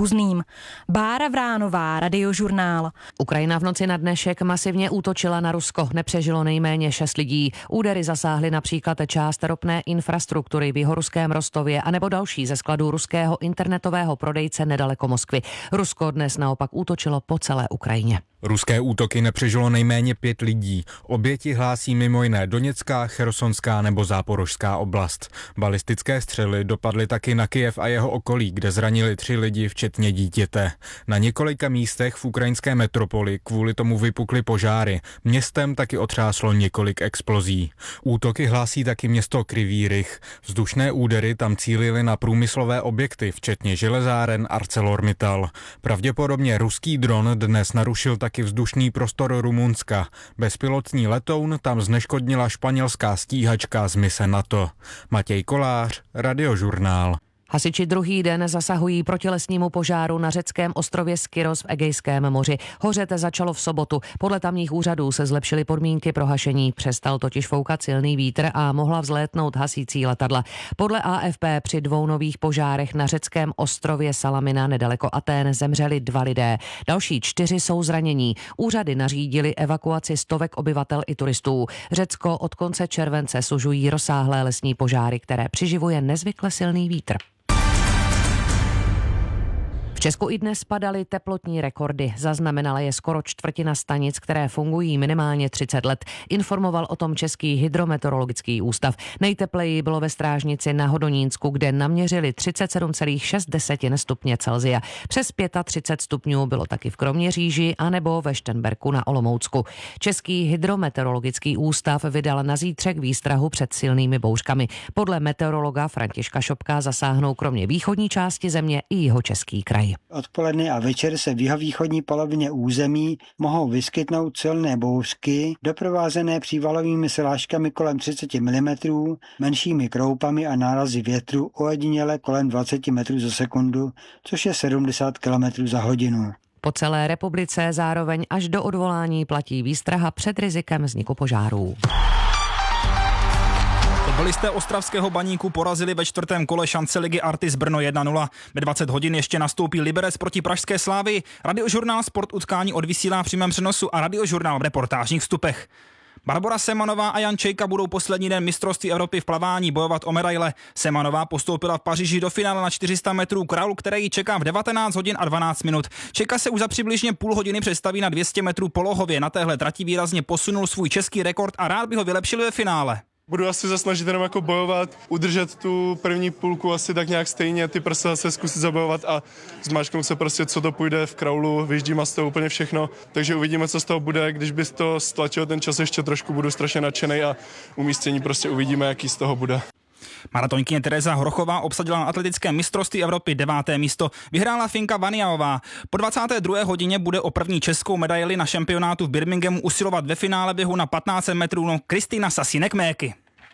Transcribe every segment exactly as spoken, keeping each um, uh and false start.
různým. Bára Vránová, Radiožurnál. Ukrajina v noci na dnešek masivně útočila na Rusko. Nepřežilo nejméně šest lidí. Údery zasáhly například část ropné infrastruktury v jihoruském Rostově anebo další ze skladů ruského internetového prodejce nedaleko Moskvy. Rusko dnes naopak útočilo po celé Ukrajině. Ruské útoky nepřežilo nejméně pět lidí. Oběti hlásí mimo jiné Doněcká, Chersonská nebo Záporožská oblast. Balistické střely dopadly taky na Kyjev a jeho okolí, kde zranili tři lidi, včetně dítěte. Na několika místech v ukrajinské metropoli kvůli tomu vypukly požáry. Městem taky otřáslo několik explozí. Útoky hlásí taky město Kryvý Rih. Vzdušné údery tam cílily na průmyslové objekty, včetně železáren ArcelorMittal. Pravděpodobně ruský dron dnes narušil taky vzdušný prostor Rumunska. Bezpilotní letoun tam zneškodnila španělská stíhačka z mise NATO. Matěj Kolář, Radiožurnál. Hasiči druhý den zasahují proti lesnímu požáru na řeckém ostrově Skyros v Egejském moři. Hořet začalo v sobotu. Podle tamních úřadů se zlepšily podmínky pro hašení. Přestal totiž foukat silný vítr a mohla vzlétnout hasící letadla. Podle A F P při dvou nových požárech na řeckém ostrově Salamina nedaleko Atén zemřeli dva lidé. Další čtyři jsou zranění. Úřady nařídili evakuaci stovek obyvatel i turistů. Řecko od konce července sužují rozsáhlé lesní požáry, které přiživuje nezvykle silný vítr. V Česku i dnes padaly teplotní rekordy. Zaznamenala je skoro čtvrtina stanic, které fungují minimálně třicet let. Informoval o tom Český hydrometeorologický ústav. Nejtepleji bylo ve Strážnici na Hodonínsku, kde naměřili třicet sedm celá šest stupně Celsia. Přes třicet pět stupňů bylo taky v Kroměříži anebo ve Šternberku na Olomoucku. Český hydrometeorologický ústav vydal na zítřek výstrahu před silnými bouřkami. Podle meteorologa Františka Šopka zasáhnou kromě východní části země i jihočeský kraj. Odpoledne a večer se v jihovýchodní polovině území mohou vyskytnout silné bouřky, doprovázené přívalovými srážkami kolem třicet milimetrů, menšími kroupami a nárazy větru ojediněle kolem dvacet metrů za sekundu, což je sedmdesát kilometrů za hodinu. Po celé republice zároveň až do odvolání platí výstraha před rizikem vzniku požárů. Fotbalisté ostravského Baníku porazili ve čtvrtém kole šance ligy Artis Brno jedna nula. Ve dvacet hodin ještě nastoupí Liberec proti pražské Slávii. Radiožurnál Sport utkání odvysílá v přímém přenosu a Radiožurnál v reportážních vstupech. Barbora Semanová a Jan Čejka budou poslední den mistrovství Evropy v plavání bojovat o medaile. Semanová postoupila v Paříži do finále na čtyři sta metrů kraul, který ji čeká v devatenáct hodin a dvanáct minut. Čejka se už za přibližně půl hodiny představí na dvě stě metrů polohově. Na téhle trati výrazně posunul svůj český rekord a rád by ho vylepšil ve finále. Budu asi se snažit jenom jako bojovat, udržet tu první půlku asi tak nějak stejně, ty prsa se zkusit zabojovat a zmáčknout se prostě, co to půjde v kraulu, vyjíždím z toho úplně všechno, takže uvidíme, co z toho bude, když bys to stlačil ten čas ještě trošku, budu strašně nadšenej a umístění prostě uvidíme, jaký z toho bude. Maratonkyně Tereza Hrochová obsadila na atletickém mistrovství Evropy deváté místo. Vyhrála Finka Vaniaová. Po dvacáté druhé hodině bude o první českou medaili na šampionátu v Birminghamu usilovat ve finále běhu na patnáct set metrů no Kristýna Sasinek-Méky.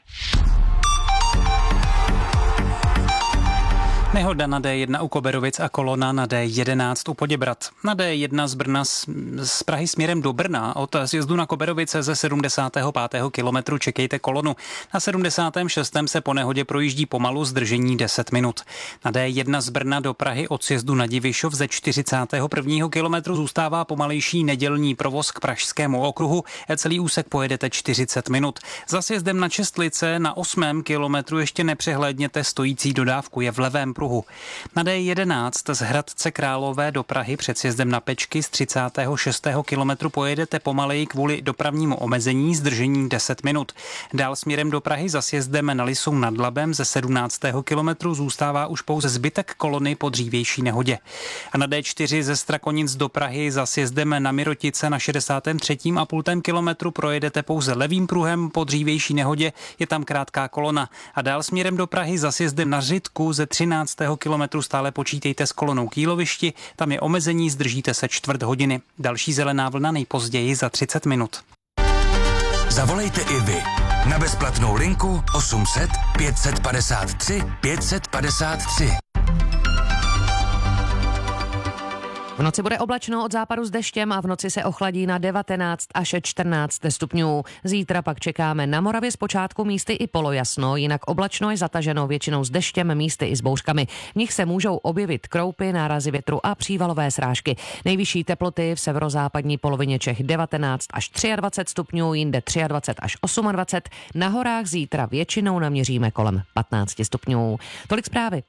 Nehoda na D jedna u Koberovic a kolona na D jedenáct u Poděbrad. Na D jedna z Brna z Prahy směrem do Brna od sjezdu na Koberovice ze sedmdesátého pátého kilometru čekejte kolonu. Na sedmdesátém šestém se po nehodě projíždí pomalu, zdržení deset minut. Na D jedna z Brna do Prahy od sjezdu na Divišov ze čtyřicátého prvního kilometru zůstává pomalejší nedělní provoz k Pražskému okruhu. Celý úsek pojedete čtyřicet minut. Za sjezdem na Čestlice na osmém kilometru ještě nepřehlédněte stojící dodávku, je v levém pruhu. Na D jedenáct z Hradce Králové do Prahy před sjezdem na Pečky z třicátého šestého kilometru pojedete pomaleji kvůli dopravnímu omezení, zdržení deset minut. Dál směrem do Prahy za sjezdem na Lisou nad Labem ze sedmnáctého kilometru zůstává už pouze zbytek kolony po dřívější nehodě. A na D čtyři ze Strakonic do Prahy za sjezdem na Mirotice na šedesátém třetím a půl kilometru projedete pouze levým pruhem, po dřívější nehodě je tam krátká kolona. A dál směrem do Prahy za sjezdem na Řitku ze třináctého kilometru stále počítejte s kolonou k Jílovišti, tam je omezení, zdržíte se čtvrt hodiny. Další zelená vlna nejpozději za třicet minut. Zavolejte i vy na bezplatnou linku osm set pět set padesát tři pět set padesát tři. V noci bude oblačno od západu s deštěm a v noci se ochladí na devatenáct až čtrnáct stupňů. Zítra pak čekáme na Moravě zpočátku místy i polojasno, jinak oblačno je zataženo většinou s deštěm, místy i s bouřkami. V nich se můžou objevit kroupy, nárazy větru a přívalové srážky. Nejvyšší teploty v severozápadní polovině Čech devatenáct až dvacet tři stupňů, jinde dvacet tři až dvacet osm. Na horách zítra většinou naměříme kolem patnáct stupňů. Tolik zprávy.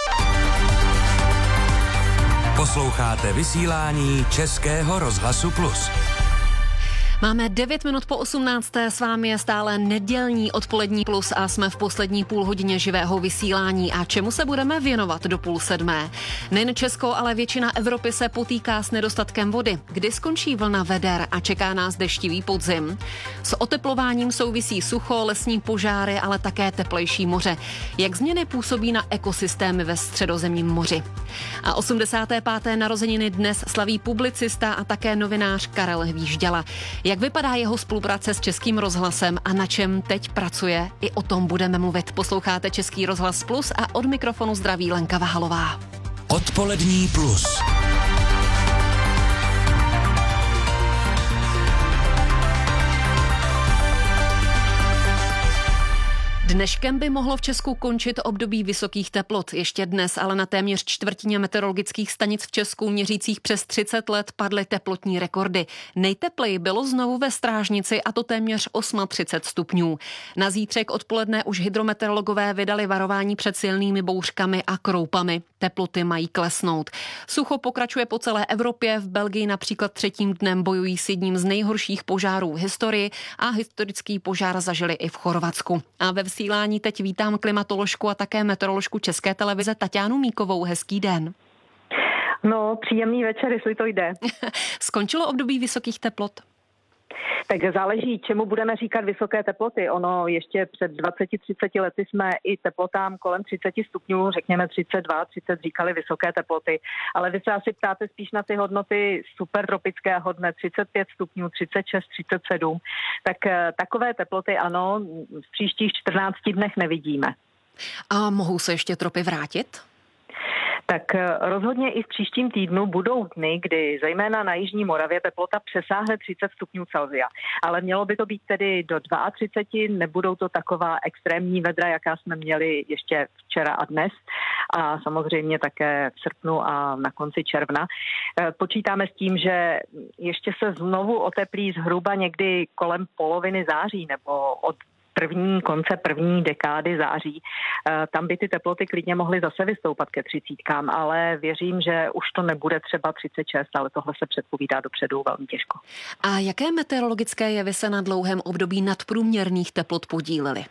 Posloucháte vysílání Českého rozhlasu Plus. Máme devět minut po osmnácté, s vámi je stále nedělní odpolední Plus a jsme v poslední půl hodině živého vysílání. A čemu se budeme věnovat do půl sedmé? Nejen Česko, ale většina Evropy se potýká s nedostatkem vody. Kdy skončí vlna veder a čeká nás deštivý podzim? S oteplováním souvisí sucho, lesní požáry, ale také teplejší moře. Jak změny působí na ekosystémy ve Středozemním moři? A osmdesáté páté narozeniny dnes slaví publicista a také novinář Karel Hvížďala. Jak vypadá jeho spolupráce s Českým rozhlasem a na čem teď pracuje? I o tom budeme mluvit. Posloucháte Český rozhlas Plus a od mikrofonu zdraví Lenka Vahalová. Odpolední Plus. Dneškem by mohlo v Česku končit období vysokých teplot. Ještě dnes, ale na téměř čtvrtině meteorologických stanic v Česku měřících přes třicet let padly teplotní rekordy. Nejtepleji bylo znovu ve Strážnici a to téměř třicet osm stupňů. Na zítřek odpoledne už hydrometeorologové vydali varování před silnými bouřkami a kroupami. Teploty mají klesnout. Sucho pokračuje po celé Evropě. V Belgii například třetím dnem bojují s jedním z nejhorších požárů v historii a historický požár zažili i v Chorvatsku. A ve vysílání teď vítám klimatoložku a také meteoroložku České televize Taťánu Míkovou. Hezký den. No, příjemný večer, jestli to jde. Skončilo období vysokých teplot? Tak záleží, čemu budeme říkat vysoké teploty. Ono ještě před dvacet třicet lety jsme i teplotám kolem třicet stupňů, řekněme třicet dva, třicet říkali vysoké teploty. Ale vy se asi ptáte spíš na ty hodnoty supertropické hodnoty třicet pět stupňů, třicet šest, třicet sedm. Tak takové teploty ano, v příštích čtrnácti dnech nevidíme. A mohou se ještě tropy vrátit? Tak rozhodně i v příštím týdnu budou dny, kdy zejména na jižní Moravě teplota přesáhne třicet stupňů Celsia. Ale mělo by to být tedy do třicet dva, nebudou to taková extrémní vedra, jaká jsme měli ještě včera a dnes a samozřejmě také v srpnu a na konci června. Počítáme s tím, že ještě se znovu oteplí zhruba někdy kolem poloviny září nebo od první konce první dekády září. Tam by ty teploty klidně mohly zase vystoupat ke třicítkám, ale věřím, že už to nebude třeba třicet šest, ale tohle se předpovídá dopředu velmi těžko. A jaké meteorologické jevy se na dlouhém období nadprůměrných teplot podílely?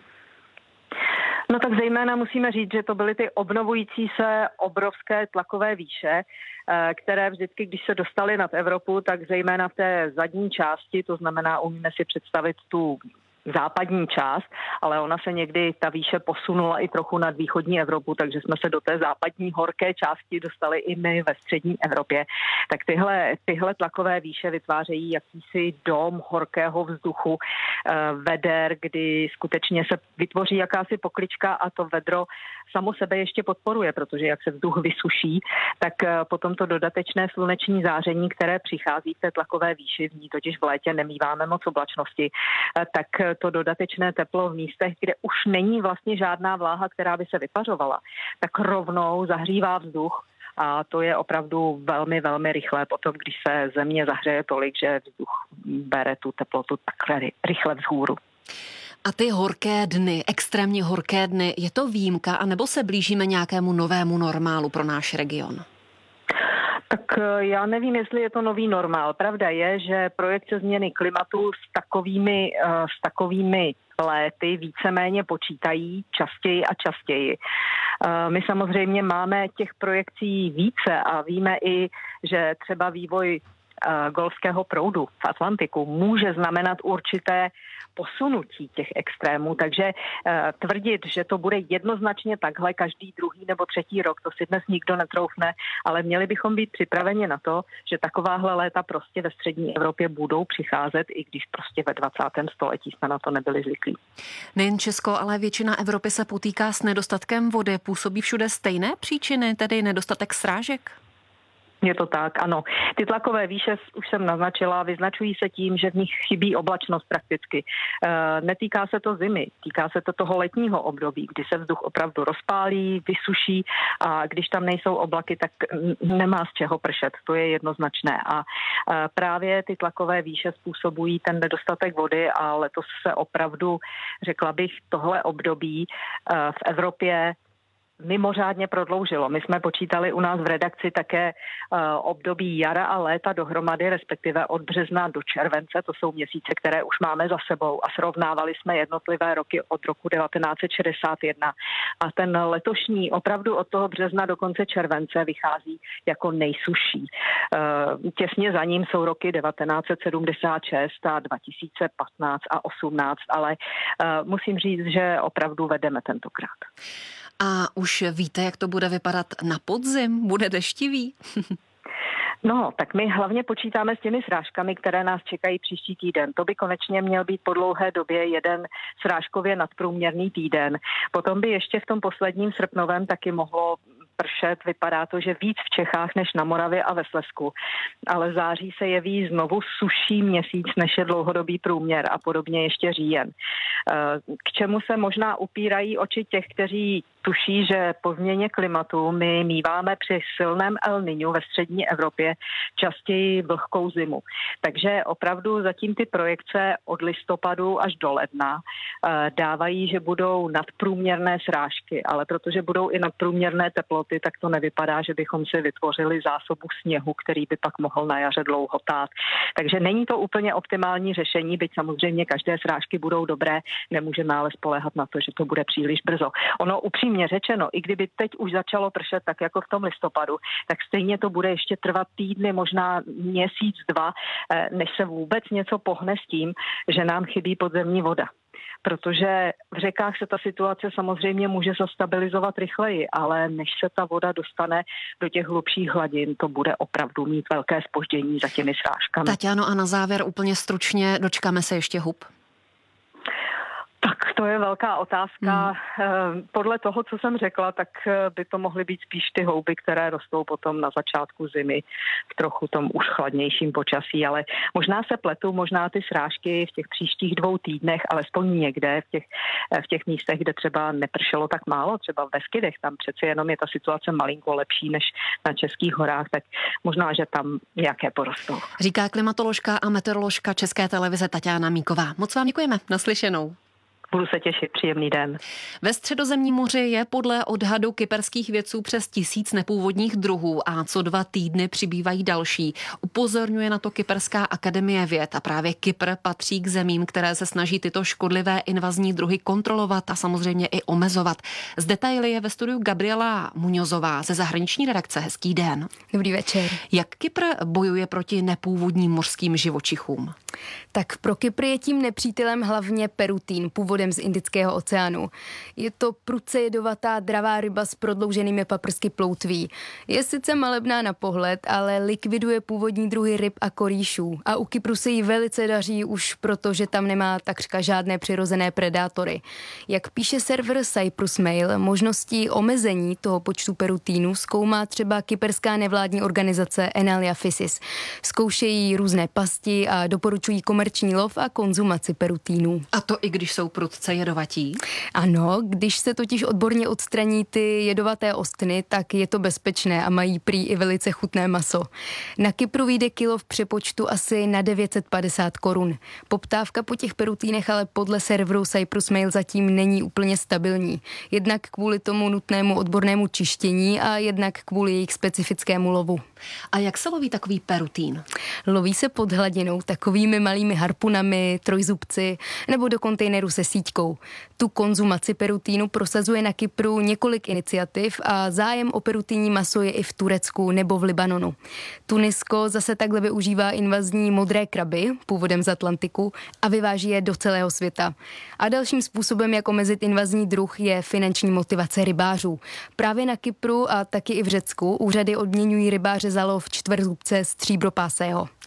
No tak zejména musíme říct, že to byly ty obnovující se obrovské tlakové výše, které vždycky, když se dostaly nad Evropu, tak zejména v té zadní části, to znamená, umíme si představit tu západní část, ale ona se někdy, ta výše posunula i trochu nad východní Evropu, takže jsme se do té západní horké části dostali i my ve střední Evropě. Tak tyhle, tyhle tlakové výše vytvářejí jakýsi dom horkého vzduchu, veder, kdy skutečně se vytvoří jakási poklička a to vedro samo sebe ještě podporuje, protože jak se vzduch vysuší, tak potom to dodatečné sluneční záření, které přichází v té tlakové výši, v ní totiž v létě nemíváme moc oblačnosti, tak to dodatečné teplo v místech, kde už není vlastně žádná vláha, která by se vypařovala, tak rovnou zahřívá vzduch. A to je opravdu velmi, velmi rychlé potom, když se země zahřeje tolik, že vzduch bere tu teplotu takhle rychle vzhůru. A ty horké dny, extrémně horké dny, je to výjimka, anebo se blížíme nějakému novému normálu pro náš region? Tak já nevím, jestli je to nový normál. Pravda je, že projekce změny klimatu s takovými, s takovými léty víceméně počítají častěji a častěji. My samozřejmě máme těch projekcí více a víme i, že třeba vývoj golfského proudu v Atlantiku může znamenat určité posunutí těch extrémů, takže e, tvrdit, že to bude jednoznačně takhle každý druhý nebo třetí rok, to si dnes nikdo netroufne, ale měli bychom být připraveni na to, že takováhle léta prostě ve střední Evropě budou přicházet, i když prostě ve dvacátém století jsme na to nebyli zvyklí. Nejen Česko, ale většina Evropy se potýká s nedostatkem vody. Působí všude stejné příčiny, tedy nedostatek srážek? Je to tak, ano. Ty tlakové výše, už jsem naznačila, vyznačují se tím, že v nich chybí oblačnost prakticky. E, netýká se to zimy, týká se to toho letního období, kdy se vzduch opravdu rozpálí, vysuší a když tam nejsou oblaky, tak nemá z čeho pršet, to je jednoznačné. A e, právě ty tlakové výše způsobují ten nedostatek vody a letos se opravdu, řekla bych, tohle období e, v Evropě mimořádně prodloužilo. My jsme počítali u nás v redakci také uh, období jara a léta dohromady, respektive od března do července, to jsou měsíce, které už máme za sebou a srovnávali jsme jednotlivé roky od roku devatenáct set šedesát jedna. A ten letošní opravdu od toho března do konce července vychází jako nejsušší. Uh, těsně za ním jsou roky devatenáct set sedmdesát šest a dva tisíce patnáct a osmnáct, ale uh, musím říct, že opravdu vedeme tentokrát. A už víte, jak to bude vypadat na podzim? Bude deštivý? No, tak my hlavně počítáme s těmi srážkami, které nás čekají příští týden. To by konečně měl být po dlouhé době jeden srážkově nadprůměrný týden. Potom by ještě v tom posledním srpnovém taky mohlo pršet. Vypadá to, že víc v Čechách než na Moravě a ve Slezsku. Ale září se jeví znovu suší měsíc, než je dlouhodobý průměr a podobně ještě říjen. K čemu se možná upírají oči těch, kteří tuší, že po změně klimatu my míváme při silném El Niñu ve střední Evropě častěji vlhkou zimu. Takže opravdu zatím ty projekce od listopadu až do ledna dávají, že budou nadprůměrné srážky, ale protože budou i nadprůměrné teploty, tak to nevypadá, že bychom si vytvořili zásobu sněhu, který by pak mohl na jaře dlouho tát. Takže není to úplně optimální řešení, byť samozřejmě každé srážky budou dobré, nemůžeme ale spoléhat na to, že to bude příliš brzo. Ono upřímně řečeno, i kdyby teď už začalo pršet tak jako v tom listopadu, tak stejně to bude ještě trvat týdny, možná měsíc, dva, než se vůbec něco pohne s tím, že nám chybí podzemní voda. Protože v řekách se ta situace samozřejmě může zastabilizovat rychleji, ale než se ta voda dostane do těch hlubších hladin, to bude opravdu mít velké zpoždění za těmi srážkami. Tatiano, a na závěr úplně stručně, dočkáme se ještě hub? Tak to je velká otázka. Hmm. Podle toho, co jsem řekla, tak by to mohly být spíš ty houby, které rostou potom na začátku zimy v trochu tom už chladnějším počasí, ale možná se pletu, možná ty srážky v těch příštích dvou týdnech, alespoň někde v těch, v těch místech, kde třeba nepršelo tak málo, třeba v Beskydech, tam přeci jenom je ta situace malinko lepší než na Českých horách, tak možná, že tam nějaké porostou. Říká klimatoložka a meteoroložka České televize Tatiana Míková. Moc vám děkujeme, naslyšenou. Budu se těšit, příjemný den. Ve Středozemním moři je podle odhadu kyperských vědců přes tisíc nepůvodních druhů a co dva týdny přibývají další. Upozorňuje na to Kyperská akademie věd a právě Kypr patří k zemím, které se snaží tyto škodlivé invazní druhy kontrolovat a samozřejmě i omezovat. Z detaily je ve studiu Gabriela Muňozová ze zahraniční redakce. Hezký den. Dobrý večer. Jak Kypr bojuje proti nepůvodním mořským živočichům? Tak pro Kypr je tím nepřítelem hlavně perutín, původem z Indického oceánu. Je to prudce jedovatá dravá ryba s prodlouženými paprsky ploutví. Je sice malebná na pohled, ale likviduje původní druhy ryb a korýšů. A u Kypru se jí velice daří už proto, že tam nemá takřka žádné přirozené predátory. Jak píše server Cyprus Mail, možností omezení toho počtu perutínů zkoumá třeba kyperská nevládní organizace Enalia Physis. Zkoušejí různé pasti a doporučují komerční lov a konzumaci perutínů. A to i když jsou prudce jedovatí? Ano, když se totiž odborně odstraní ty jedovaté ostny, tak je to bezpečné a mají prý i velice chutné maso. Na Kypru vyjde kilo v přepočtu asi na devět set padesát korun. Poptávka po těch perutínech ale podle serveru Cyprus Mail zatím není úplně stabilní. Jednak kvůli tomu nutnému odbornému čištění a jednak kvůli jejich specifickému lovu. A jak se loví takový perutín? Loví se pod hladinou takovými malými harpunami, trojzubci nebo do kontejneru se síťkou. Tu konzumaci perutínu prosazuje na Kypru několik iniciativ a zájem o perutínní maso je i v Turecku nebo v Libanonu. Tunisko zase takhle využívá invazní modré kraby, původem z Atlantiku, a vyváží je do celého světa. A dalším způsobem, jak omezit invazní druh, je finanční motivace rybářů. Právě na Kypru a taky i v Řecku úřady odměňují rybáře za lov čtverzubce stříbropásého.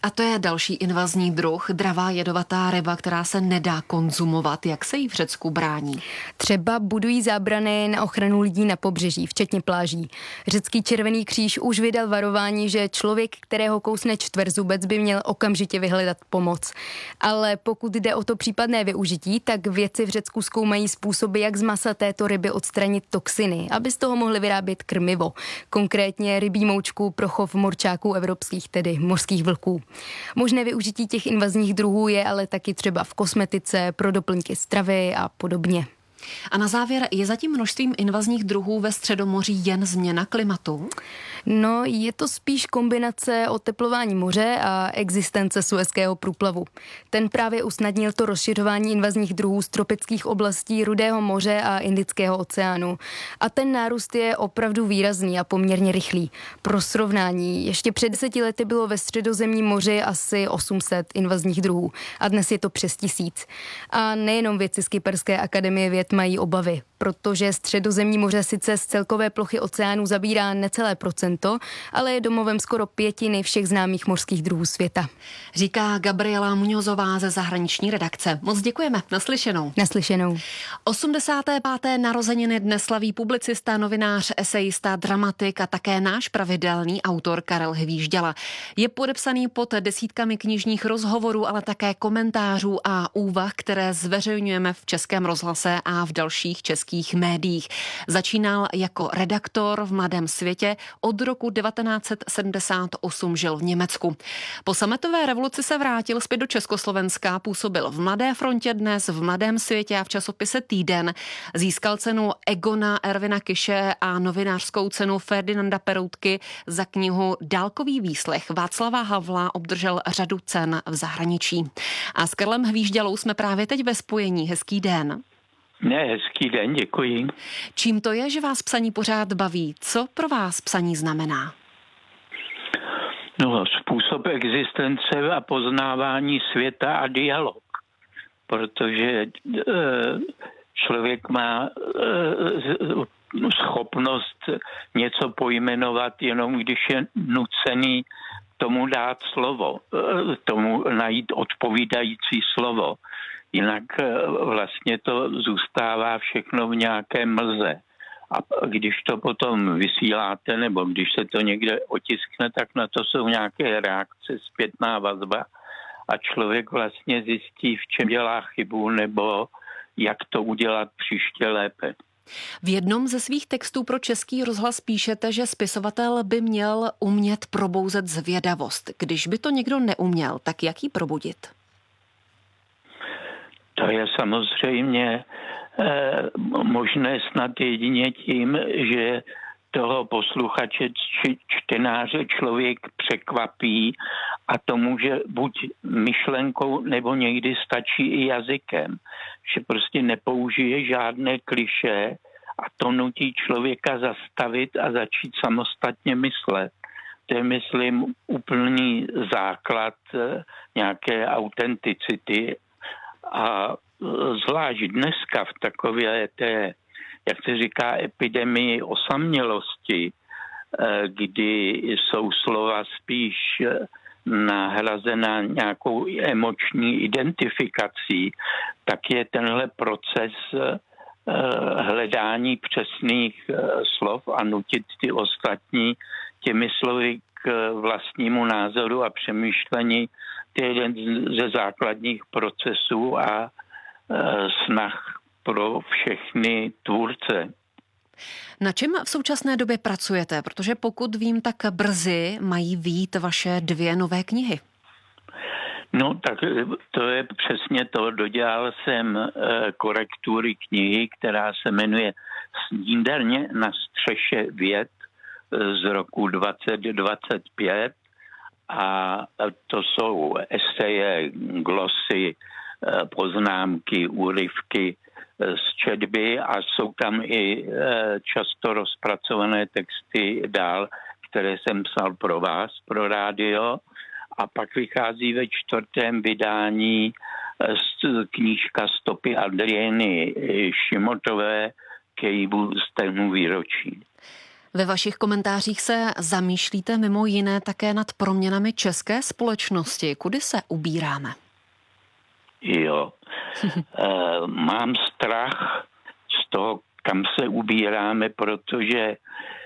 A to je další invazní druh, dravá jedovatá ryba, která se nedá konzumovat. Jak se jí v Řecku brání? Třeba budují zábrany na ochranu lidí na pobřeží, včetně pláží. Řecký Červený kříž už vydal varování, že člověk, kterého kousne čtverzubec, by měl okamžitě vyhledat pomoc. Ale pokud jde o to případné využití, tak vědci v Řecku zkoumají způsoby, jak z masa této ryby odstranit toxiny, aby z toho mohli vyrábět krmivo. Konkrétně rybí moučku pro chov morčáků evropských, tedy mořských vlků. Možné využití těch invazních druhů je ale taky třeba v kosmetice, pro doplňky stravy a podobně. A na závěr, je zatím množstvím invazních druhů ve Středomoří jen změna klimatu? No, je to spíš kombinace oteplování moře a existence Suezského průplavu. Ten právě usnadnil to rozšiřování invazních druhů z tropických oblastí Rudého moře a Indického oceánu. A ten nárůst je opravdu výrazný a poměrně rychlý. Pro srovnání, ještě před deseti lety bylo ve Středozemním moři asi osm set invazních druhů a dnes je to přes tisíc. A nejenom vědci z Kyperské akademie věd mají obavy, protože Středozemní moře sice z celkové plochy oceánu zabírá necelé procento, ale je domovem skoro pětiny všech známých mořských druhů světa. Říká Gabriela Muñozová ze zahraniční redakce. Moc děkujeme. Naslyšenou. Naslyšenou. osmdesáté páté narozeniny dnes slaví publicista, novinář, esejista, dramatik a také náš pravidelný autor Karel Hvížďala. Je podepsaný pod desítkami knižních rozhovorů, ale také komentářů a úvah, které zveřejňujeme v Českém rozhlase a v dalších českých médiích. Začínal jako redaktor v Mladém světě, od roku devatenáct set sedmdesát osm žil v Německu. Po sametové revoluci se vrátil zpět do Československa, působil v Mladé frontě dnes, v Mladém světě a v časopise Týden. Získal cenu Egona Ervina Kiše a novinářskou cenu Ferdinanda Peroutky za knihu Dálkový výslech. Václava Havla obdržel řadu cen v zahraničí. A s Karlem Hvížďalou jsme právě teď ve spojení. Hezký den. Ne, hezký den, děkuji. Čím to je, že vás psaní pořád baví? Co pro vás psaní znamená? No, způsob existence a poznávání světa a dialog. Protože člověk má schopnost něco pojmenovat jenom když je nucený tomu dát slovo, tomu najít odpovídající slovo. Jinak vlastně to zůstává všechno v nějaké mlze. A když to potom vysíláte, nebo když se to někde otiskne, tak na to jsou nějaké reakce, zpětná vazba a člověk vlastně zjistí, v čem dělá chybu, nebo jak to udělat příště lépe. V jednom ze svých textů pro Český rozhlas píšete, že spisovatel by měl umět probouzet zvědavost. Když by to někdo neuměl, tak jak ji probudit? To je samozřejmě eh, možné snad jedině tím, že toho posluchače či čtenáře člověk překvapí a to může buď myšlenkou, nebo někdy stačí i jazykem. Že prostě nepoužije žádné klišé a to nutí člověka zastavit a začít samostatně myslet. To je, myslím, úplný základ nějaké autenticity. A zvlášť dneska v takové té, jak se říká, epidemii osamělosti, kdy jsou slova spíš nahrazena nějakou emoční identifikací, tak je tenhle proces hledání přesných slov a nutit ty ostatní těmi slovy k vlastnímu názoru a přemýšlení. To je jeden ze základních procesů a snah pro všechny tvůrce. Na čem v současné době pracujete? Protože pokud vím, tak brzy mají vyjít vaše dvě nové knihy. No tak to je přesně to. Dodělal jsem korektury knihy, která se jmenuje Snídaně na střeše věd z roku dvacet dvacet pět a to jsou eseje, glosy, poznámky, úryvky z četby a jsou tam i často rozpracované texty dál, které jsem psal pro vás, pro rádio. A pak vychází ve čtvrtém vydání knížka Stopy Adrieny Šimotové k jejímu stému výročí. Ve vašich komentářích se zamýšlíte mimo jiné také nad proměnami české společnosti. Kudy se ubíráme? Jo, mám strach z toho, kam se ubíráme, protože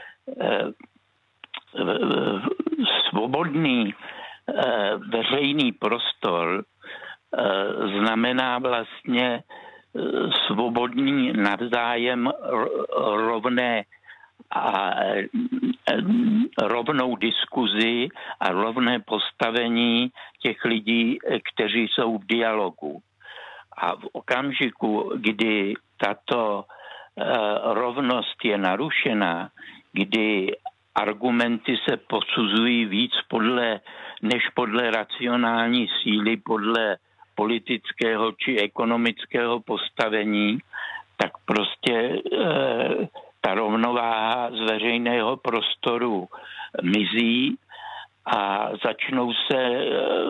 svobodný veřejný prostor znamená vlastně svobodný navzájem rovné a rovnou diskuzi a rovné postavení těch lidí, kteří jsou v dialogu. A v okamžiku, kdy tato rovnost je narušená, kdy argumenty se posuzují víc podle, než podle racionální síly, podle politického či ekonomického postavení, tak prostě e, ta rovnováha z veřejného prostoru mizí a začnou se e,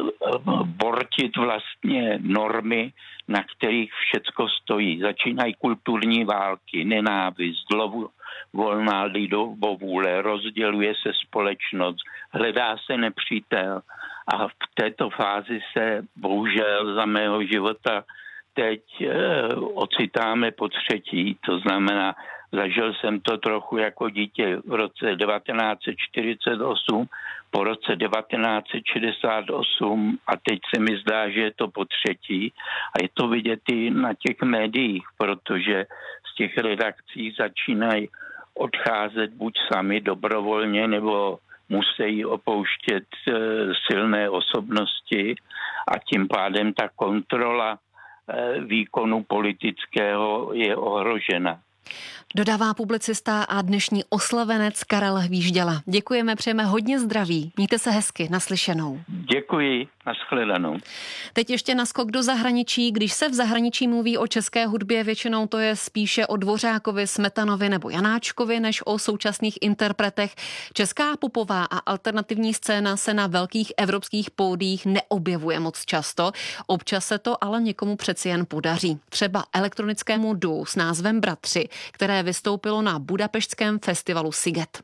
bortit vlastně normy, na kterých všecko stojí. Začínají kulturní války, nenávist, zlovolná lidovůle, rozděluje se společnost, hledá se nepřítel. A v této fázi se bohužel za mého života teď e, ocitáme po třetí. To znamená, zažil jsem to trochu jako dítě v roce devatenáct set čtyřicet osm, po roce devatenáct set šedesát osm a teď se mi zdá, že je to po třetí. A je to vidět i na těch médiích, protože z těch redakcí začínají odcházet buď sami dobrovolně, nebo musí opouštět e, silné osobnosti a tím pádem ta kontrola e, výkonu politického je ohrožena. Dodává publicista a dnešní oslavenec Karel Hvížděla. Děkujeme, přejeme hodně zdraví. Mějte se hezky, naslyšenou. Děkuji, nashledanou. Teď ještě naskok do zahraničí. Když se v zahraničí mluví o české hudbě, většinou to je spíše o Dvořákovi, Smetanovi nebo Janáčkovi, než o současných interpretech. Česká popová a alternativní scéna se na velkých evropských pódiích neobjevuje moc často. Občas se to ale někomu přeci jen podaří. Třeba elektronickému duo s názvem Bratři, které vystoupilo na budapešťském festivalu Sziget.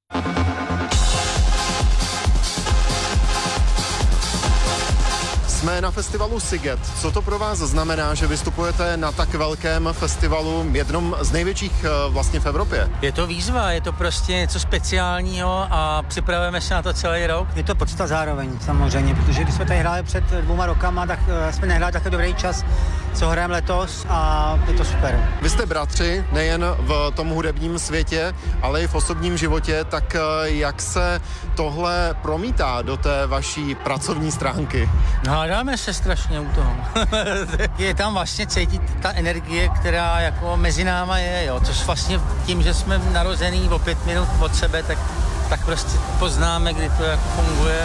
Jsme na festivalu Sziget. Co to pro vás znamená, že vystupujete na tak velkém festivalu, jednom z největších vlastně v Evropě? Je to výzva, je to prostě něco speciálního a připravujeme se na to celý rok. Je to podsta zároveň samozřejmě, protože když jsme tady hráli před dvouma rokama, tak jsme nehráli takový dobrý čas, co hrajeme letos a je to super. Vy jste bratři, nejen v tom hudebním světě, ale i v osobním životě, tak jak se tohle promítá do té vaší pracovní stránky? No, dáme se strašně u toho. Je tam vlastně cítit ta energie, která jako mezi náma je, jo. Což vlastně tím, že jsme narozený o pět minut od sebe, tak, tak prostě poznáme, kdy to jako funguje.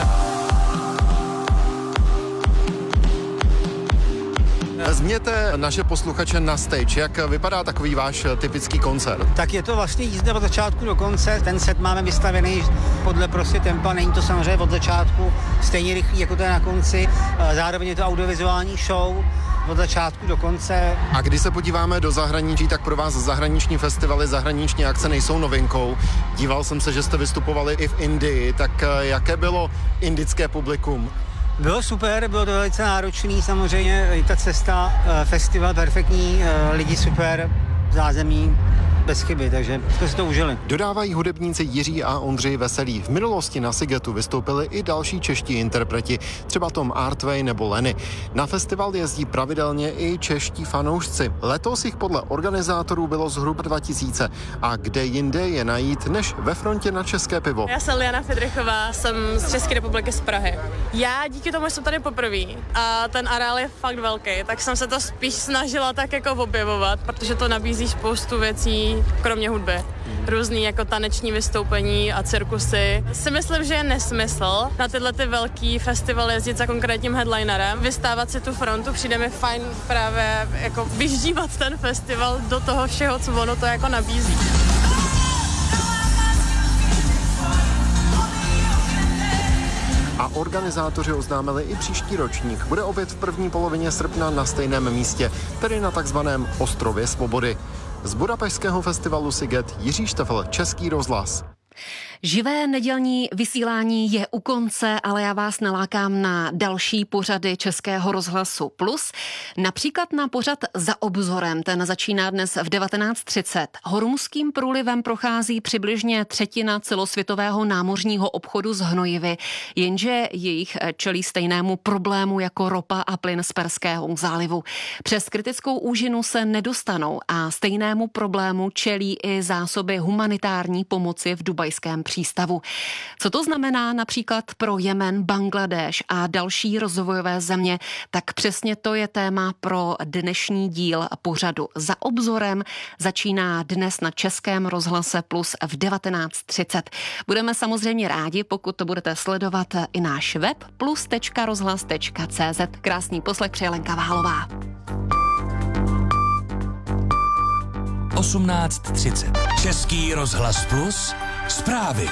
Vezměte naše posluchače na stage. Jak vypadá takový váš typický koncert? Tak je to vlastně jízda od začátku do konce. Ten set máme vystavený podle prostě tempa. Není to samozřejmě od začátku stejně rychlý, jako to je na konci. Zároveň je to audiovizuální show od začátku do konce. A když se podíváme do zahraničí, tak pro vás zahraniční festivaly, zahraniční akce nejsou novinkou. Díval jsem se, že jste vystupovali i v Indii. Tak jaké bylo indické publikum? Bylo super, bylo to velice náročný, samozřejmě i ta cesta, festival perfektní, lidi super, zázemí bez chyby, takže jsme si to užili. Dodávají hudebníci Jiří a Ondřej Veselí. V minulosti na Szigetu vystoupili i další čeští interpreti, třeba Tom Artway nebo Lenny. Na festival jezdí pravidelně i čeští fanoušci. Letos jich podle organizátorů bylo zhruba dva tisíce. A kde jinde je najít, než ve frontě na české pivo. Já jsem Liana Fedrichová, jsem z České republiky z Prahy. Já díky tomu jsem tady poprvé a ten areál je fakt velký, tak jsem se to spíš snažila tak jako objevovat, protože to nabízí spoustu věcí, kromě hudby. Různý jako taneční vystoupení a cirkusy. Si myslím, že je nesmysl na tyhle ty velký festivaly jezdit za konkrétním headlinerem, vystávat si tu frontu, přijde mi fajn právě jako vyždívat ten festival do toho všeho, co ono to jako nabízí. A organizátoři oznámili i příští ročník. Bude opět v první polovině srpna na stejném místě, tedy na takzvaném Ostrově svobody. Z budapešťského festivalu Sziget Jiří Štefel, Český rozhlas. Živé nedělní vysílání je u konce, ale já vás nalákám na další pořady Českého rozhlasu Plus. Například na pořad Za obzorem, ten začíná dnes v devatenáct třicet. Hormuzským průlivem prochází přibližně třetina celosvětového námořního obchodu s hnojivy, jenže jejich čelí stejnému problému jako ropa a plyn z Perského zálivu. Přes kritickou úžinu se nedostanou a stejnému problému čelí i zásoby humanitární pomoci v dubajském přístavu. Co to znamená například pro Jemen, Bangladéš a další rozvojové země, tak přesně to je téma pro dnešní díl pořadu Za obzorem. Začíná dnes na Českém rozhlase Plus v devatenáct třicet. Budeme samozřejmě rádi, pokud to budete sledovat i náš web plus tečka rozhlas tečka cé zet. Krásný poslech přeje Lenka Váhalová. osmnáct třicet. Český rozhlas Plus. Zprávy.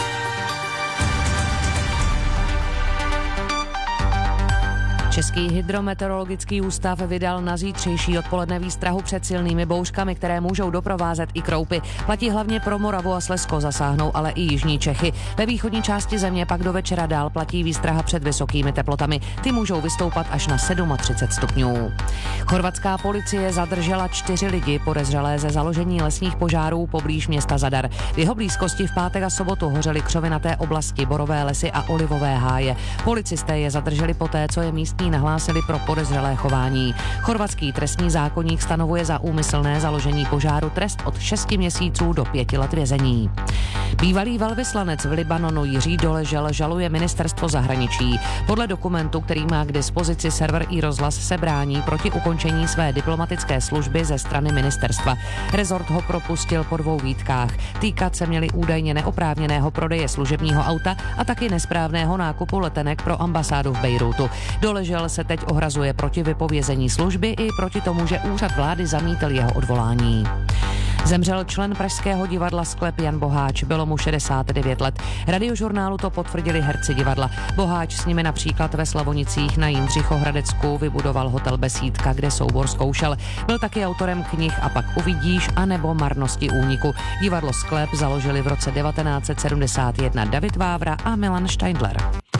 Český hydrometeorologický ústav vydal na zítřejší odpoledne výstrahu před silnými bouřkami, které můžou doprovázet i kroupy. Platí hlavně pro Moravu a Slezsko, zasáhnou ale i jižní Čechy. Ve východní části země pak do večera dál platí výstraha před vysokými teplotami. Ty můžou vystoupat až na třicet sedm stupňů. Chorvatská policie zadržela čtyři lidi podezřelé ze založení lesních požárů poblíž města Zadar. V jeho blízkosti v pátek a sobotu hořely křovinaté oblasti, borové lesy a olivové háje. Policisté je zadrželi poté, co je místní nahlásili pro podezřelé chování. Chorvatský trestní zákoník stanovuje za úmyslné založení požáru trest od šesti měsíců do pěti let vězení. Bývalý velvyslanec v Libanonu Jiří Doležel žaluje ministerstvo zahraničí. Podle dokumentu, který má k dispozici server iRozhlas, se brání proti ukončení své diplomatické služby ze strany ministerstva. Rezort ho propustil po dvou výtkách. Týkat se měli údajně neoprávněného prodeje služebního auta a taky nesprávného nákupu letenek pro ambasádu v Bejrútu. Doležel se teď ohrazuje proti vypovězení služby i proti tomu, že úřad vlády zamítl jeho odvolání. Zemřel člen Pražského divadla Sklep Jan Boháč, bylo mu šedesát devět let. Radiožurnálu to potvrdili herci divadla. Boháč s nimi například ve Slavonicích na Jindřichohradecku vybudoval hotel Besídka, kde soubor zkoušel. Byl taky autorem knih A pak uvidíš a nebo Marnosti úniku. Divadlo Sklep založili v roce devatenáct set sedmdesát jedna David Vávra a Milan Steindler.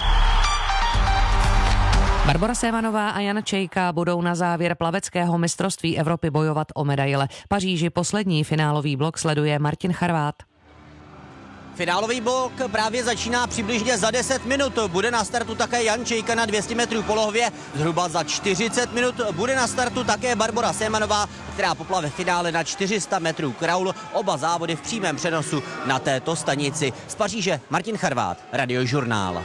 Barbora Sémanová a Jan Čejka budou na závěr plaveckého mistrovství Evropy bojovat o medaile. Paříži poslední finálový blok sleduje Martin Charvát. Finálový blok právě začíná přibližně za deset minut. Bude na startu také Jan Čejka na dvě stě metrů polohově. Zhruba za čtyřicet minut bude na startu také Barbora Sémanová, která poplave v finále na čtyři sta metrů kraul. Oba závody v přímém přenosu na této stanici. Z Paříže Martin Charvát, Radiožurnál.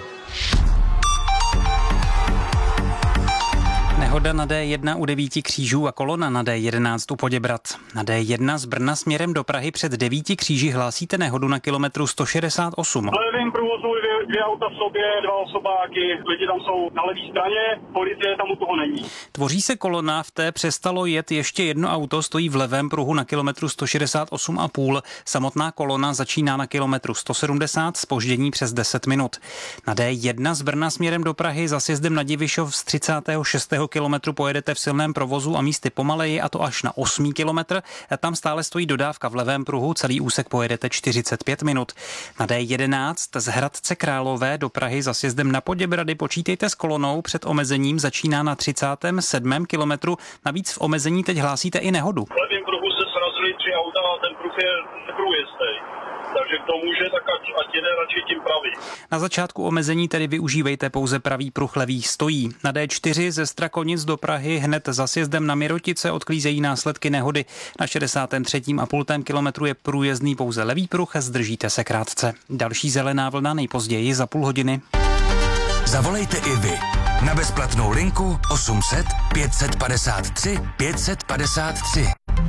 Nehoda na dé jedna u devíti křížů a kolona na dé jedenáct u Poděbrad. Na dé jedna z Brna směrem do Prahy před devíti kříži hlásíte nehodu na kilometru sto šedesát osm. V levém průvozu dvě, dvě auta v sobě, dva osobáky, lidi tam jsou na levé straně, policie tam u toho není. Tvoří se kolona, v té přestalo jet ještě jedno auto, stojí v levém pruhu na kilometru sto šedesát osm a půl. Samotná kolona začíná na kilometru sto sedmdesát, zpoždění přes deset minut. Na dé jedna z Brna směrem do Prahy za sjezdem na Divišov z třicátého šestého kilometru pojedete v silném provozu a místy pomaleji, a to až na osmý kilometr. Tam stále stojí dodávka v levém pruhu, celý úsek pojedete čtyřicet pět minut. Na dé jedenáct z Hradce Králové do Prahy za sjezdem na Poděbrady počítejte s kolonou, před omezením začíná na třicátém sedmém kilometru. Navíc v omezení teď hlásíte i nehodu. V levém pruhu se srazily tři auta a ten pruh je neprůjezdný. Takže kdo může, tak ať, ať jede radši tím pravý. Na začátku omezení tedy využívejte pouze pravý pruh, levý stojí. Na dé čtyři ze Strakonic do Prahy hned za sjezdem na Mirotice odklízejí následky nehody. Na šedesátém třetím a půltém kilometru je průjezdný pouze levý pruh, zdržíte se krátce. Další zelená vlna nejpozději za půl hodiny. Zavolejte i vy na bezplatnou linku osm set pět padesát tři pět padesát tři.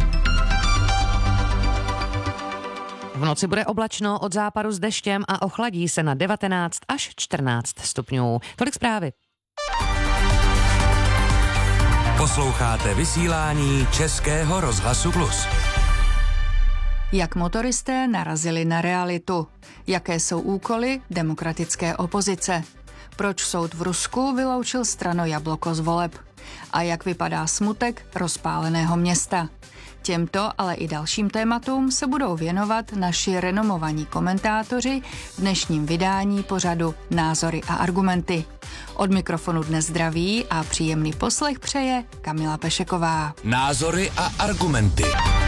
V noci bude oblačno, od západu s deštěm a ochladí se na devatenáct až čtrnáct stupňů. Tolik zprávy. Posloucháte vysílání Českého rozhlasu Plus. Jak motoristé narazili na realitu? Jaké jsou úkoly demokratické opozice? Proč soud v Rusku vyloučil stranu Jabloko z voleb? A jak vypadá smutek rozpáleného města? Těmto, ale i dalším tématům se budou věnovat naši renomovaní komentátoři v dnešním vydání pořadu Názory a argumenty. Od mikrofonu dnes zdraví a příjemný poslech přeje Kamila Pešeková. Názory a argumenty.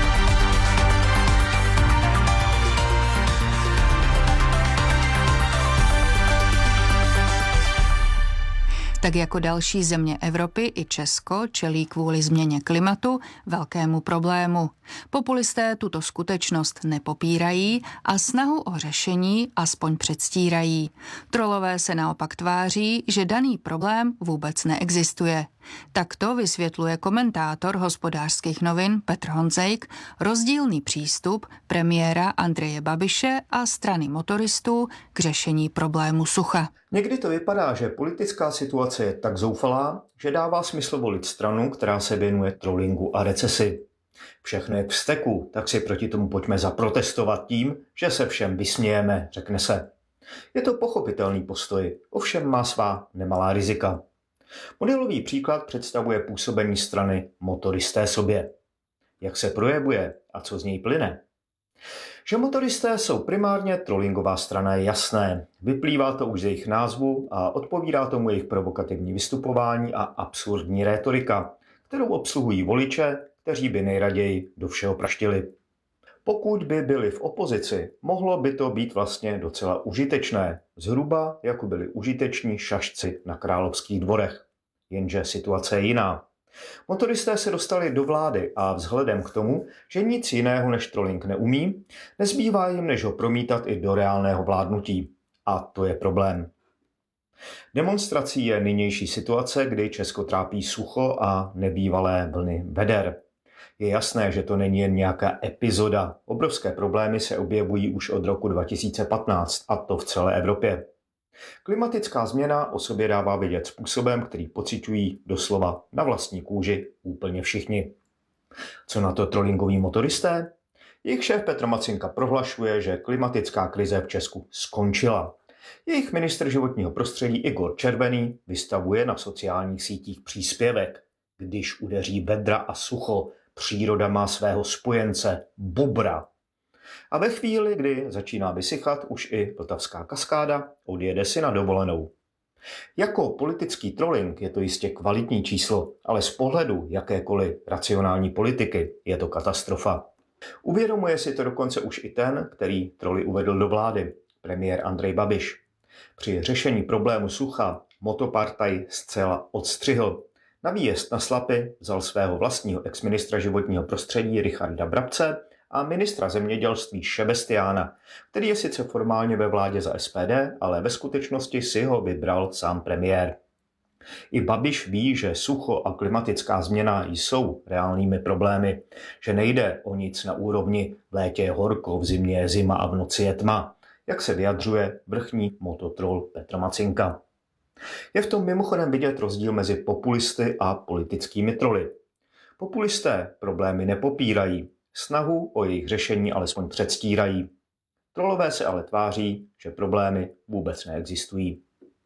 Tak jako další země Evropy i Česko čelí kvůli změně klimatu velkému problému. Populisté tuto skutečnost nepopírají a snahu o řešení aspoň předstírají. Trolové se naopak tváří, že daný problém vůbec neexistuje. Takto vysvětluje komentátor Hospodářských novin Petr Honzejk rozdílný přístup premiéra Andreje Babiše a strany motoristů k řešení problému sucha. Někdy to vypadá, že politická situace je tak zoufalá, že dává smysl volit stranu, která se věnuje trollingu a recesi. Všechno je k vzteku, tak si proti tomu pojďme zaprotestovat tím, že se všem vysmějeme, řekne se. Je to pochopitelný postoj, ovšem má svá nemalá rizika. Modelový příklad představuje působení strany Motoristé sobě. Jak se projevuje a co z něj plyne? Že motoristé jsou primárně trollingová strana je jasné. Vyplývá to už z jejich názvu a odpovídá tomu jejich provokativní vystupování a absurdní rétorika, kterou obsluhují voliče, kteří by nejraději do všeho praštili. Pokud by byli v opozici, mohlo by to být vlastně docela užitečné, zhruba jako byli užiteční šašci na královských dvorech. Jenže situace je jiná. Motoristé se dostali do vlády a vzhledem k tomu, že nic jiného než trolling neumí, nezbývá jim než ho promítat i do reálného vládnutí. A to je problém. Demonstrací je nynější situace, kdy Česko trápí sucho a nebývalé vlny veder. Je jasné, že to není jen nějaká epizoda. Obrovské problémy se objevují už od roku dva tisíce patnáct, a to v celé Evropě. Klimatická změna o sobě dává vidět způsobem, který pociťují doslova na vlastní kůži úplně všichni. Co na to trollingoví motoristé? Jejich šéf Petr Macinka prohlašuje, že klimatická krize v Česku skončila. Jejich ministr životního prostředí Igor Červený vystavuje na sociálních sítích příspěvek. Když udeří vedra a sucho, příroda má svého spojence, bobra. A ve chvíli, kdy začíná vysychat už i Vltavská kaskáda, odjede si na dovolenou. Jako politický trolling je to jistě kvalitní číslo, ale z pohledu jakékoliv racionální politiky je to katastrofa. Uvědomuje si to dokonce už i ten, který troly uvedl do vlády, premiér Andrej Babiš. Při řešení problému sucha motopartaj zcela odstřihl. Na výjezd na Slapy vzal svého vlastního exministra životního prostředí Richarda Brabce a ministra zemědělství Šebestiána, který je sice formálně ve vládě za S P D, ale ve skutečnosti si ho vybral sám premiér. I Babiš ví, že sucho a klimatická změna jsou reálnými problémy, že nejde o nic na úrovni v létě je horko, v zimě je zima a v noci je tma, jak se vyjadřuje vrchní mototrol Petr Macinka. Je v tom mimochodem vidět rozdíl mezi populisty a politickými troly. Populisté problémy nepopírají, snahu o jejich řešení alespoň předstírají. Trolové se ale tváří, že problémy vůbec neexistují.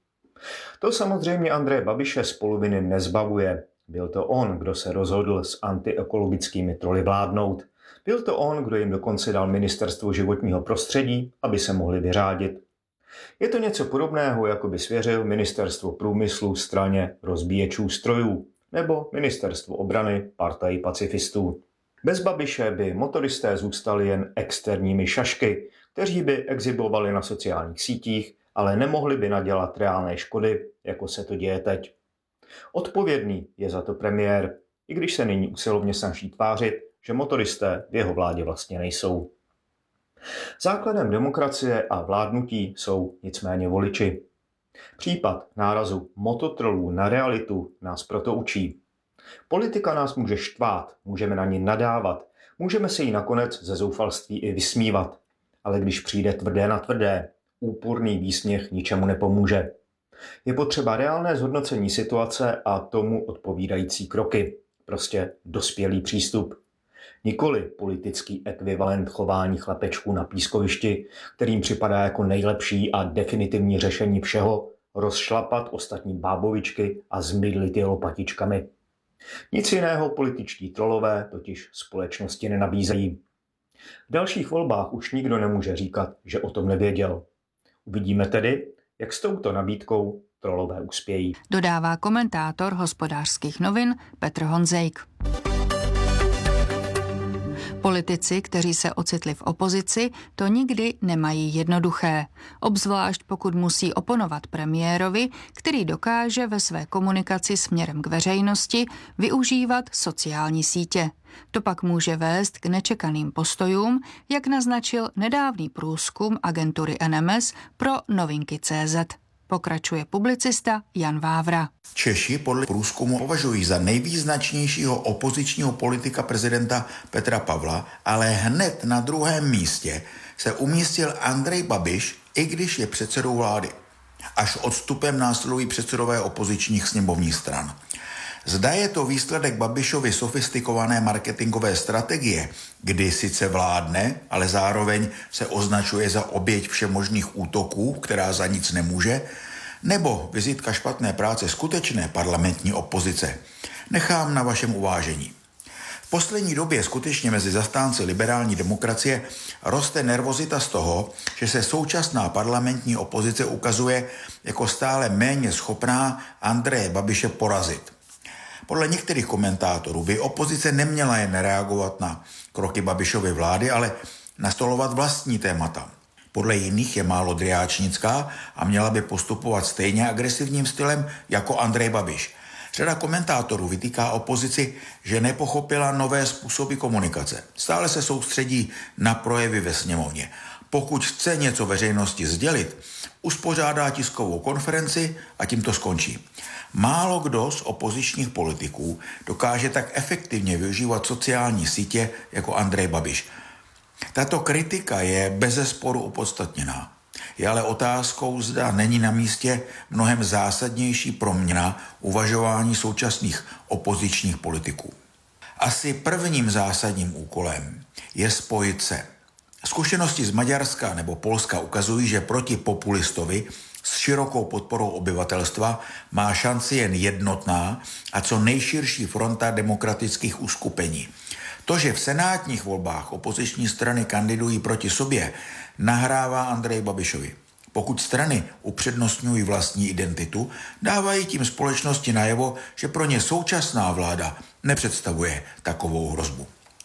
To samozřejmě Andreje Babiše z poloviny nezbavuje. Byl to on, kdo se rozhodl s antiekologickými troly vládnout. Byl to on, kdo jim dokonce dal ministerstvo životního prostředí, aby se mohli vyřádit. Je to něco podobného, jako by svěřil ministerstvo průmyslu straně rozbíječů strojů nebo ministerstvo obrany partaji pacifistů. Bez Babiše by motoristé zůstali jen externími šašky, kteří by exhibovali na sociálních sítích, ale nemohli by nadělat reálné škody, jako se to děje teď. Odpovědný je za to premiér, i když se nyní usilovně snaží tvářit, že motoristé v jeho vládě vlastně nejsou. Základem demokracie a vládnutí jsou nicméně voliči. Případ nárazu mototrolů na realitu nás proto učí. Politika nás může štvát, můžeme na ní nadávat, můžeme se jí nakonec ze zoufalství i vysmívat. Ale když přijde tvrdé na tvrdé, úporný výsměch ničemu nepomůže. Je potřeba reálné zhodnocení situace a tomu odpovídající kroky. Prostě dospělý přístup. Nikoli politický ekvivalent chování chlapečků na pískovišti, kterým připadá jako nejlepší a definitivní řešení všeho rozšlapat ostatní bábovičky a zmydlit je lopatičkami. Nic jiného političtí trolové totiž společnosti nenabízejí. V dalších volbách už nikdo nemůže říkat, že o tom nevěděl. Uvidíme tedy, jak s touto nabídkou trolové uspějí. Dodává komentátor Hospodářských novin Petr Honzejk. Politici, kteří se ocitli v opozici, to nikdy nemají jednoduché. Obzvlášť pokud musí oponovat premiérovi, který dokáže ve své komunikaci směrem k veřejnosti využívat sociální sítě. To pak může vést k nečekaným postojům, jak naznačil nedávný průzkum agentury N M S pro novinky tečka cé zet. Pokračuje publicista Jan Vávra. Češi podle průzkumu považují za nejvýznačnějšího opozičního politika prezidenta Petra Pavla, ale hned na druhém místě se umístil Andrej Babiš, i když je předsedou vlády. Až odstupem následují předsedové opozičních sněmovních stran. Zda je to výsledek Babišovy sofistikované marketingové strategie, kdy sice vládne, ale zároveň se označuje za oběť všemožných útoků, která za nic nemůže, nebo vizitka špatné práce skutečné parlamentní opozice, nechám na vašem uvážení. V poslední době skutečně mezi zastánci liberální demokracie roste nervozita z toho, že se současná parlamentní opozice ukazuje jako stále méně schopná Andreje Babiše porazit. Podle některých komentátorů by opozice neměla jen reagovat na kroky Babišovy vlády, ale nastolovat vlastní témata. Podle jiných je málo driáčnická a měla by postupovat stejně agresivním stylem jako Andrej Babiš. Řada komentátorů vytýká opozici, že nepochopila nové způsoby komunikace. Stále se soustředí na projevy ve sněmovně. Pokud chce něco veřejnosti sdělit, uspořádá tiskovou konferenci a tím to skončí. Málo kdo z opozičních politiků dokáže tak efektivně využívat sociální sítě jako Andrej Babiš. Tato kritika je bezesporu opodstatněná. Je ale otázkou, zda není na místě mnohem zásadnější proměna uvažování současných opozičních politiků. Asi prvním zásadním úkolem je spojit se. Zkušenosti z Maďarska nebo Polska ukazují, že proti populistovi s širokou podporou obyvatelstva má šanci jen jednotná a co nejširší fronta demokratických uskupení. To, že v senátních volbách opoziční strany kandidují proti sobě, nahrává Andreji Babišovi. Pokud strany upřednostňují vlastní identitu, dávají tím společnosti najevo, že pro ně současná vláda nepředstavuje takovou hrozbu.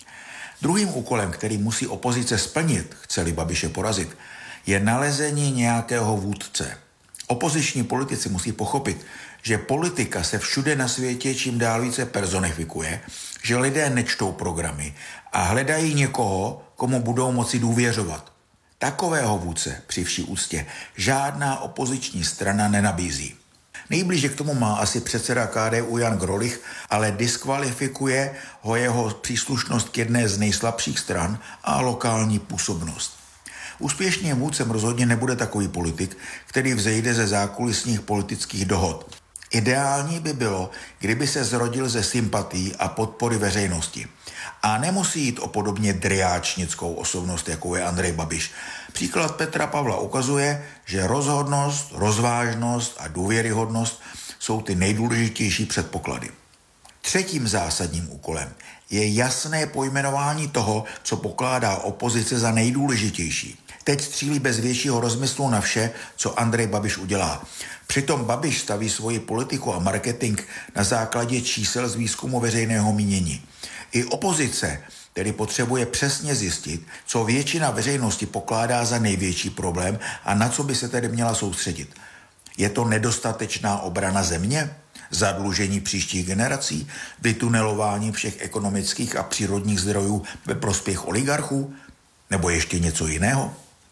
Druhým úkolem, který musí opozice splnit, chce-li Babiše porazit, je nalezení nějakého vůdce. Opoziční politici musí pochopit, že politika se všude na světě čím dál více personifikuje, že lidé nečtou programy a hledají někoho, komu budou moci důvěřovat. Takového vůdce při vší úctě žádná opoziční strana nenabízí. Nejblíže k tomu má asi předseda K D U Jan Grolich, ale diskvalifikuje ho jeho příslušnost k jedné z nejslabších stran a lokální působnost. Úspěšným vůdcem rozhodně nebude takový politik, který vzejde ze zákulisních politických dohod. Ideální by bylo, kdyby se zrodil ze sympatí a podpory veřejnosti. A nemusí jít o podobně driáčnickou osobnost, jako je Andrej Babiš. Příklad Petra Pavla ukazuje, že rozhodnost, rozvážnost a důvěryhodnost jsou ty nejdůležitější předpoklady. Třetím zásadním úkolem je jasné pojmenování toho, co pokládá opozice za nejdůležitější. Teď střílí bez většího rozmyslu na vše, co Andrej Babiš udělá. Přitom Babiš staví svoji politiku a marketing na základě čísel z výzkumu veřejného mínění. I opozice tedy potřebuje přesně zjistit, co většina veřejnosti pokládá za největší problém a na co by se tedy měla soustředit. Je to nedostatečná obrana země? Zadlužení příštích generací? Vytunelování všech ekonomických a přírodních zdrojů ve prospěch oligarchů? Nebo ještě něco jiného?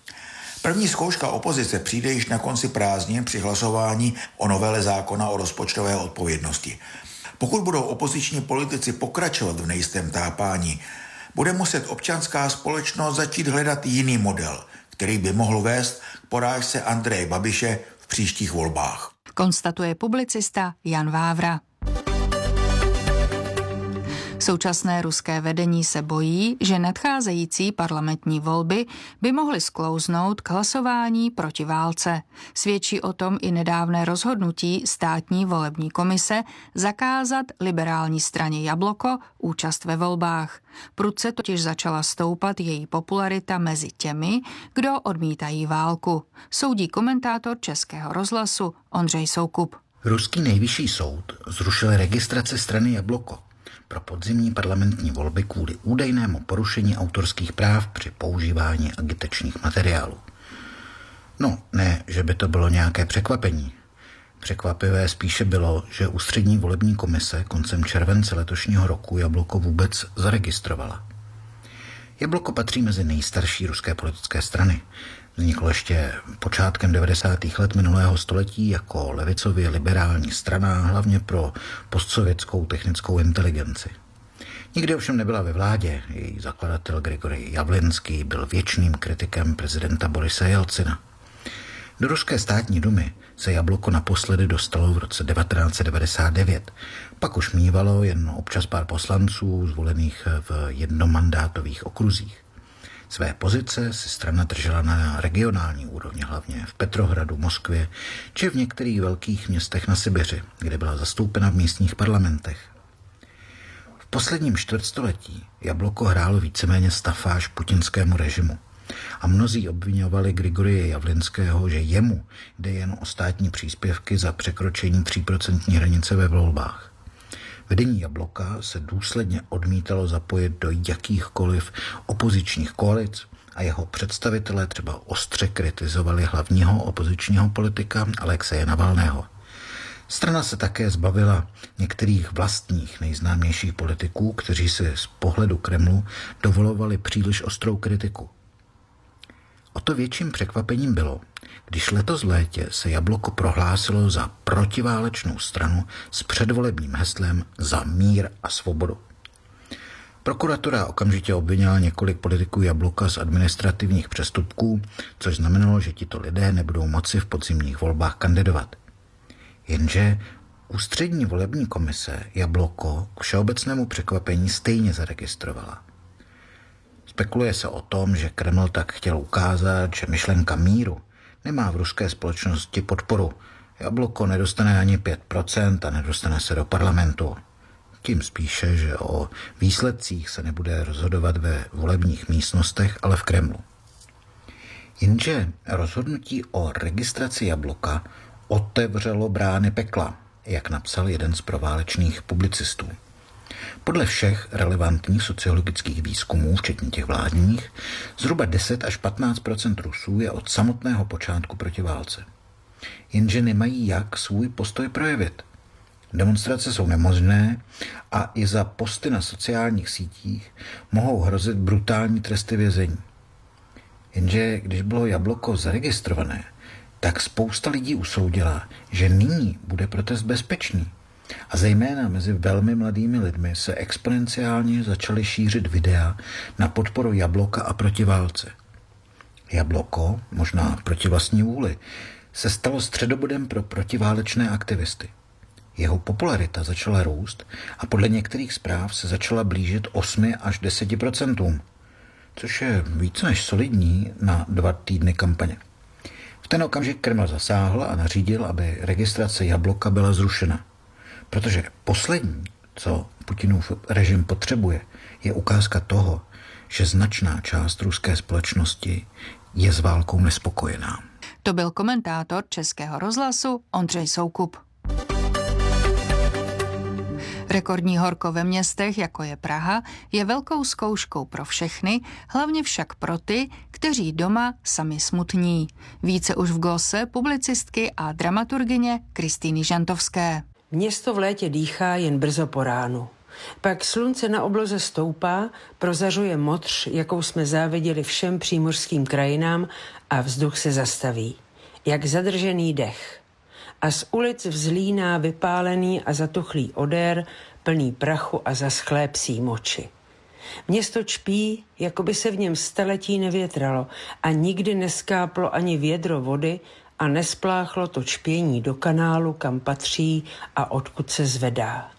První zkouška opozice přijde již na konci prázdnin při hlasování o novele zákona o rozpočtové odpovědnosti. Pokud budou opoziční politici pokračovat v nejistém tápání, bude muset občanská společnost začít hledat jiný model, který by mohl vést k porážce Andreje Babiše v příštích volbách. Konstatuje publicista Jan Vávra. Současné ruské vedení se bojí, že nadcházející parlamentní volby by mohly sklouznout k hlasování proti válce. Svědčí o tom i nedávné rozhodnutí státní volební komise zakázat liberální straně Jabloko účast ve volbách. Prudce totiž začala stoupat její popularita mezi těmi, kdo odmítají válku, soudí komentátor Českého rozhlasu Ondřej Soukup. Ruský nejvyšší soud zrušil registraci strany Jabloko pro podzimní parlamentní volby kvůli údajnému porušení autorských práv při používání agitačních materiálů. No, ne, že by to bylo nějaké překvapení. Překvapivé spíše bylo, že Ústřední volební komise koncem července letošního roku Jabloko vůbec zaregistrovala. Jabloko patří mezi nejstarší ruské politické strany. Vzniklo ještě počátkem devadesátých let minulého století jako levicově liberální strana, hlavně pro postsovětskou technickou inteligenci. Nikdy ovšem nebyla ve vládě. Její zakladatel Grigorij Javlinský byl věčným kritikem prezidenta Borise Jelcina. Do ruské státní dumy se Jabloko naposledy dostalo v roce devatenáct set devadesát devět. Pak už mívalo jen občas pár poslanců zvolených v jednomandátových okruzích. Své pozice si strana držela na regionální úrovni, hlavně v Petrohradu, Moskvě či v některých velkých městech na Sibiři, kde byla zastoupena v místních parlamentech. V posledním čtvrtstoletí Jabloko hrálo víceméně stafáž putinskému režimu a mnozí obviňovali Grigorije Javlinského, že jemu jde jen o státní příspěvky za překročení tříprocentní hranice ve volbách. Vedení Jabloka se důsledně odmítalo zapojit do jakýchkoliv opozičních koalic a jeho představitelé třeba ostře kritizovali hlavního opozičního politika Alexeje Navalného. Strana se také zbavila některých vlastních nejznámějších politiků, kteří si z pohledu Kremlu dovolovali příliš ostrou kritiku. O to větším překvapením bylo, když letos v létě se Jabloko prohlásilo za protiválečnou stranu s předvolebním heslem Za mír a svobodu. Prokuratura okamžitě obvinila několik politiků Jabloka z administrativních přestupků, což znamenalo, že tito lidé nebudou moci v podzimních volbách kandidovat. Jenže Ústřední volební komise Jabloko k všeobecnému překvapení stejně zaregistrovala. Spekuluje se o tom, že Kreml tak chtěl ukázat, že myšlenka míru nemá v ruské společnosti podporu. Jabloko nedostane ani pět procent a nedostane se do parlamentu. Tím spíše, že o výsledcích se nebude rozhodovat ve volebních místnostech, ale v Kremlu. Jenže rozhodnutí o registraci Jabloka otevřelo brány pekla, jak napsal jeden z proválečných publicistů. Podle všech relevantních sociologických výzkumů, včetně těch vládních, zhruba deset až patnáct procent Rusů je od samotného počátku proti válce. Jenže nemají jak svůj postoj projevit. Demonstrace jsou nemožné a i za posty na sociálních sítích mohou hrozit brutální tresty vězení. Jenže když bylo Jabloko zaregistrované, tak spousta lidí usoudila, že nyní bude protest bezpečný. A zejména mezi velmi mladými lidmi se exponenciálně začaly šířit videa na podporu Jabloka a proti válce. Jabloko, možná proti vlastní vůli, se stalo středobodem pro protiválečné aktivisty. Jeho popularita začala růst a podle některých zpráv se začala blížit osmi až deseti procentům, což je více než solidní na dva týdny kampaně. V ten okamžik Kreml zasáhl a nařídil, aby registrace Jabloka byla zrušena. Protože poslední, co Putinův režim potřebuje, je ukázka toho, že značná část ruské společnosti je s válkou nespokojená. To byl komentátor Českého rozhlasu Ondřej Soukup. Rekordní horko ve městech, jako je Praha, je velkou zkouškou pro všechny, hlavně však pro ty, kteří doma sami smutní. Více už v glose publicistky a dramaturgyně Kristýny Žantovské. Město v létě dýchá jen brzo po ránu. Pak slunce na obloze stoupá, prozařuje modř, jakou jsme záviděli všem přímořským krajinám a vzduch se zastaví. Jak zadržený dech. A z ulic vzlíná vypálený a zatuchlý odér, plný prachu a zaschlé psí moči. Město čpí, jako by se v něm staletí nevětralo a nikdy neskáplo ani vědro vody a nespláchlo to čpění do kanálu, kam patří a odkud se zvedá.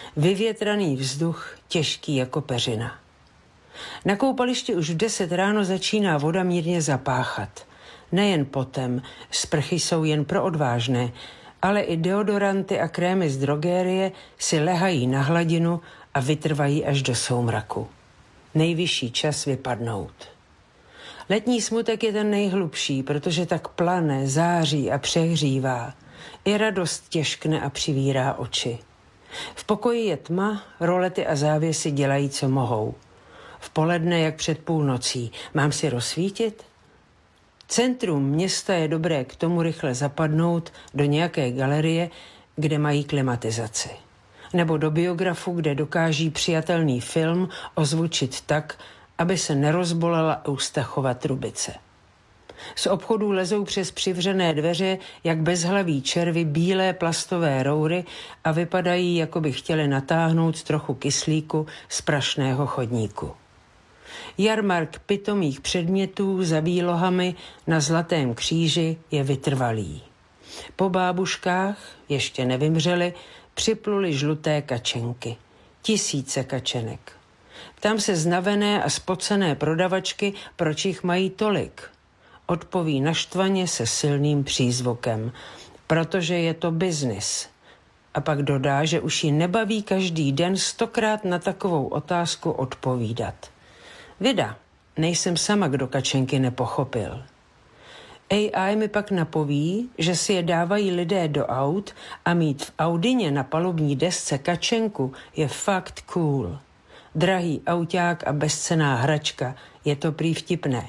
Vyvětraný vzduch, těžký jako peřina. Na koupališti už v deset ráno začíná voda mírně zapáchat. Nejen potem, sprchy jsou jen pro odvážné, ale i deodoranty a krémy z drogérie si lehají na hladinu a vytrvají až do soumraku. Nejvyšší čas vypadnout. Letní smutek je ten nejhlubší, protože tak plane, září a přehřívá. I radost těžkne a přivírá oči. V pokoji je tma, rolety a závěsy dělají, co mohou. V poledne, jak před půlnocí, mám si rozsvítit? Centrum města je dobré k tomu rychle zapadnout do nějaké galerie, kde mají klimatizaci. Nebo do biografu, kde dokáží přijatelný film ozvučit tak, aby se nerozbolela Eustachova trubice. Z obchodů lezou přes přivřené dveře, jak bezhlaví červy, bílé plastové roury a vypadají, jako by chtěli natáhnout trochu kyslíku z prašného chodníku. Jarmark pitomých předmětů za výlohami na Zlatém kříži je vytrvalý. Po bábuškách, ještě nevymřely, připluly žluté kačenky. Tisíce kačenek. Ptám se znavené a spocené prodavačky, proč jich mají tolik. Odpoví naštvaně se silným přízvukem. Protože je to biznis. A pak dodá, že už ji nebaví každý den stokrát na takovou otázku odpovídat. Vida, nejsem sama, kdo kačenky nepochopil. A I mi pak napoví, že si je dávají lidé do aut a mít v Audině na palubní desce kačenku je fakt cool. Drahý auták a bezcenná hračka, je to prý vtipné.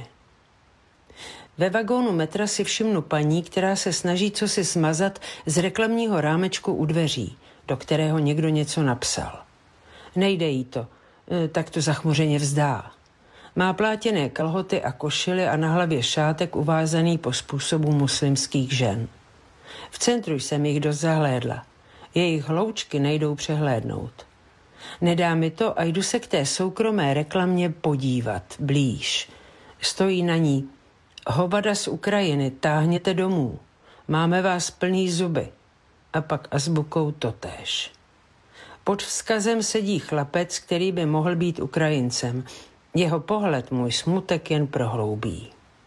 Ve vagónu metra si všimnu paní, která se snaží cosi smazat z reklamního rámečku u dveří, do kterého někdo něco napsal. Nejde jí to, tak to zachmuřeně vzdá. Má plátěné kalhoty a košily a na hlavě šátek uvázaný po způsobu muslimských žen. V centru jsem jich dost zahlédla. Jejich hloučky nejdou přehlédnout. Nedá mi to a jdu se k té soukromé reklamě podívat, blíž. Stojí na ní: hovada z Ukrajiny, táhněte domů. Máme vás plný zuby. A pak azbukou totéž. Pod vzkazem sedí chlapec, který by mohl být Ukrajincem. Jeho pohled můj smutek jen prohloubí.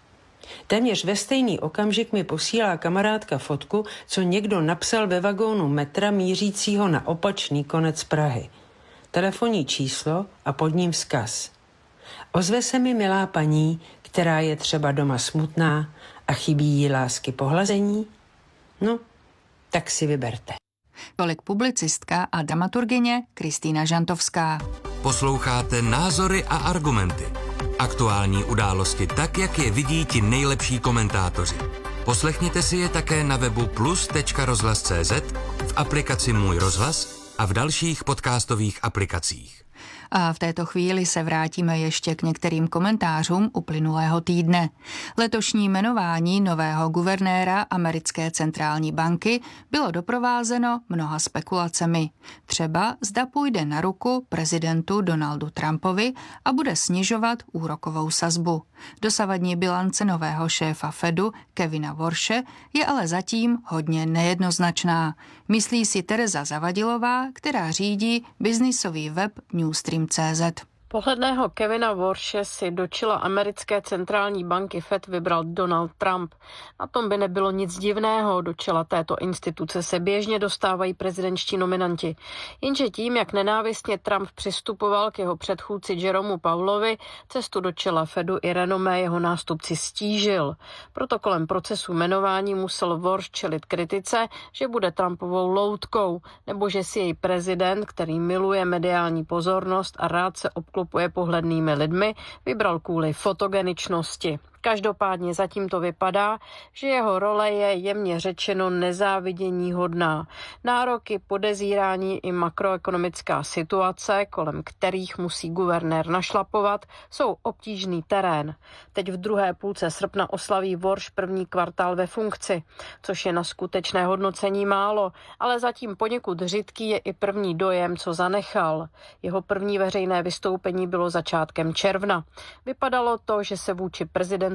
Téměř ve stejný okamžik mi posílá kamarádka fotku, co někdo napsal ve vagónu metra mířícího na opačný konec Prahy. Telefonní číslo a pod ním vzkaz. Ozve se mi milá paní, která je třeba doma smutná a chybí jí lásky pohlazení? No, tak si vyberte. Tolik publicistka a dramaturgyně Kristýna Žantovská. Posloucháte Názory a argumenty. Aktuální události tak, jak je vidí ti nejlepší komentátoři. Poslechněte si je také na webu plus tečka rozhlas tečka cé zet, v aplikaci Můj rozhlas a v dalších podcastových aplikacích. A v této chvíli se vrátíme ještě k některým komentářům uplynulého týdne. Letošní jmenování nového guvernéra americké centrální banky bylo doprovázeno mnoha spekulacemi. Třeba zda půjde na ruku prezidentu Donaldu Trumpovi a bude snižovat úrokovou sazbu. Dosavadní bilance nového šéfa Fedu Kevina Warshe je ale zatím hodně nejednoznačná. Myslí si Tereza Zavadilová, která řídí biznisový web Newstream tečka cé zet. Pohledného Kevina Warshe si do čela americké centrální banky Fed vybral Donald Trump. Na tom by nebylo nic divného, do čela této instituce se běžně dostávají prezidentští nominanti. Jenže tím, jak nenávistně Trump přistupoval k jeho předchůdci Jeromu Powellovi, cestu do čela Fedu i renomé jeho nástupci stížil. Proto kolem procesu jmenování musel Warsh čelit kritice, že bude Trumpovou loutkou, nebo že si jej prezident, který miluje mediální pozornost a rád se obklopuje pohlednými lidmi, vybral kvůli fotogeničnosti. Každopádně zatím to vypadá, že jeho role je jemně řečeno nezáviděníhodná. Nároky, podezírání i makroekonomická situace, kolem kterých musí guvernér našlapovat, jsou obtížný terén. Teď v druhé půlce srpna oslaví Warsh první kvartál ve funkci, což je na skutečné hodnocení málo, ale zatím poněkud řidký je i první dojem, co zanechal. Jeho první veřejné vystoupení bylo začátkem června. Vypadalo to, že se vůči prezidentu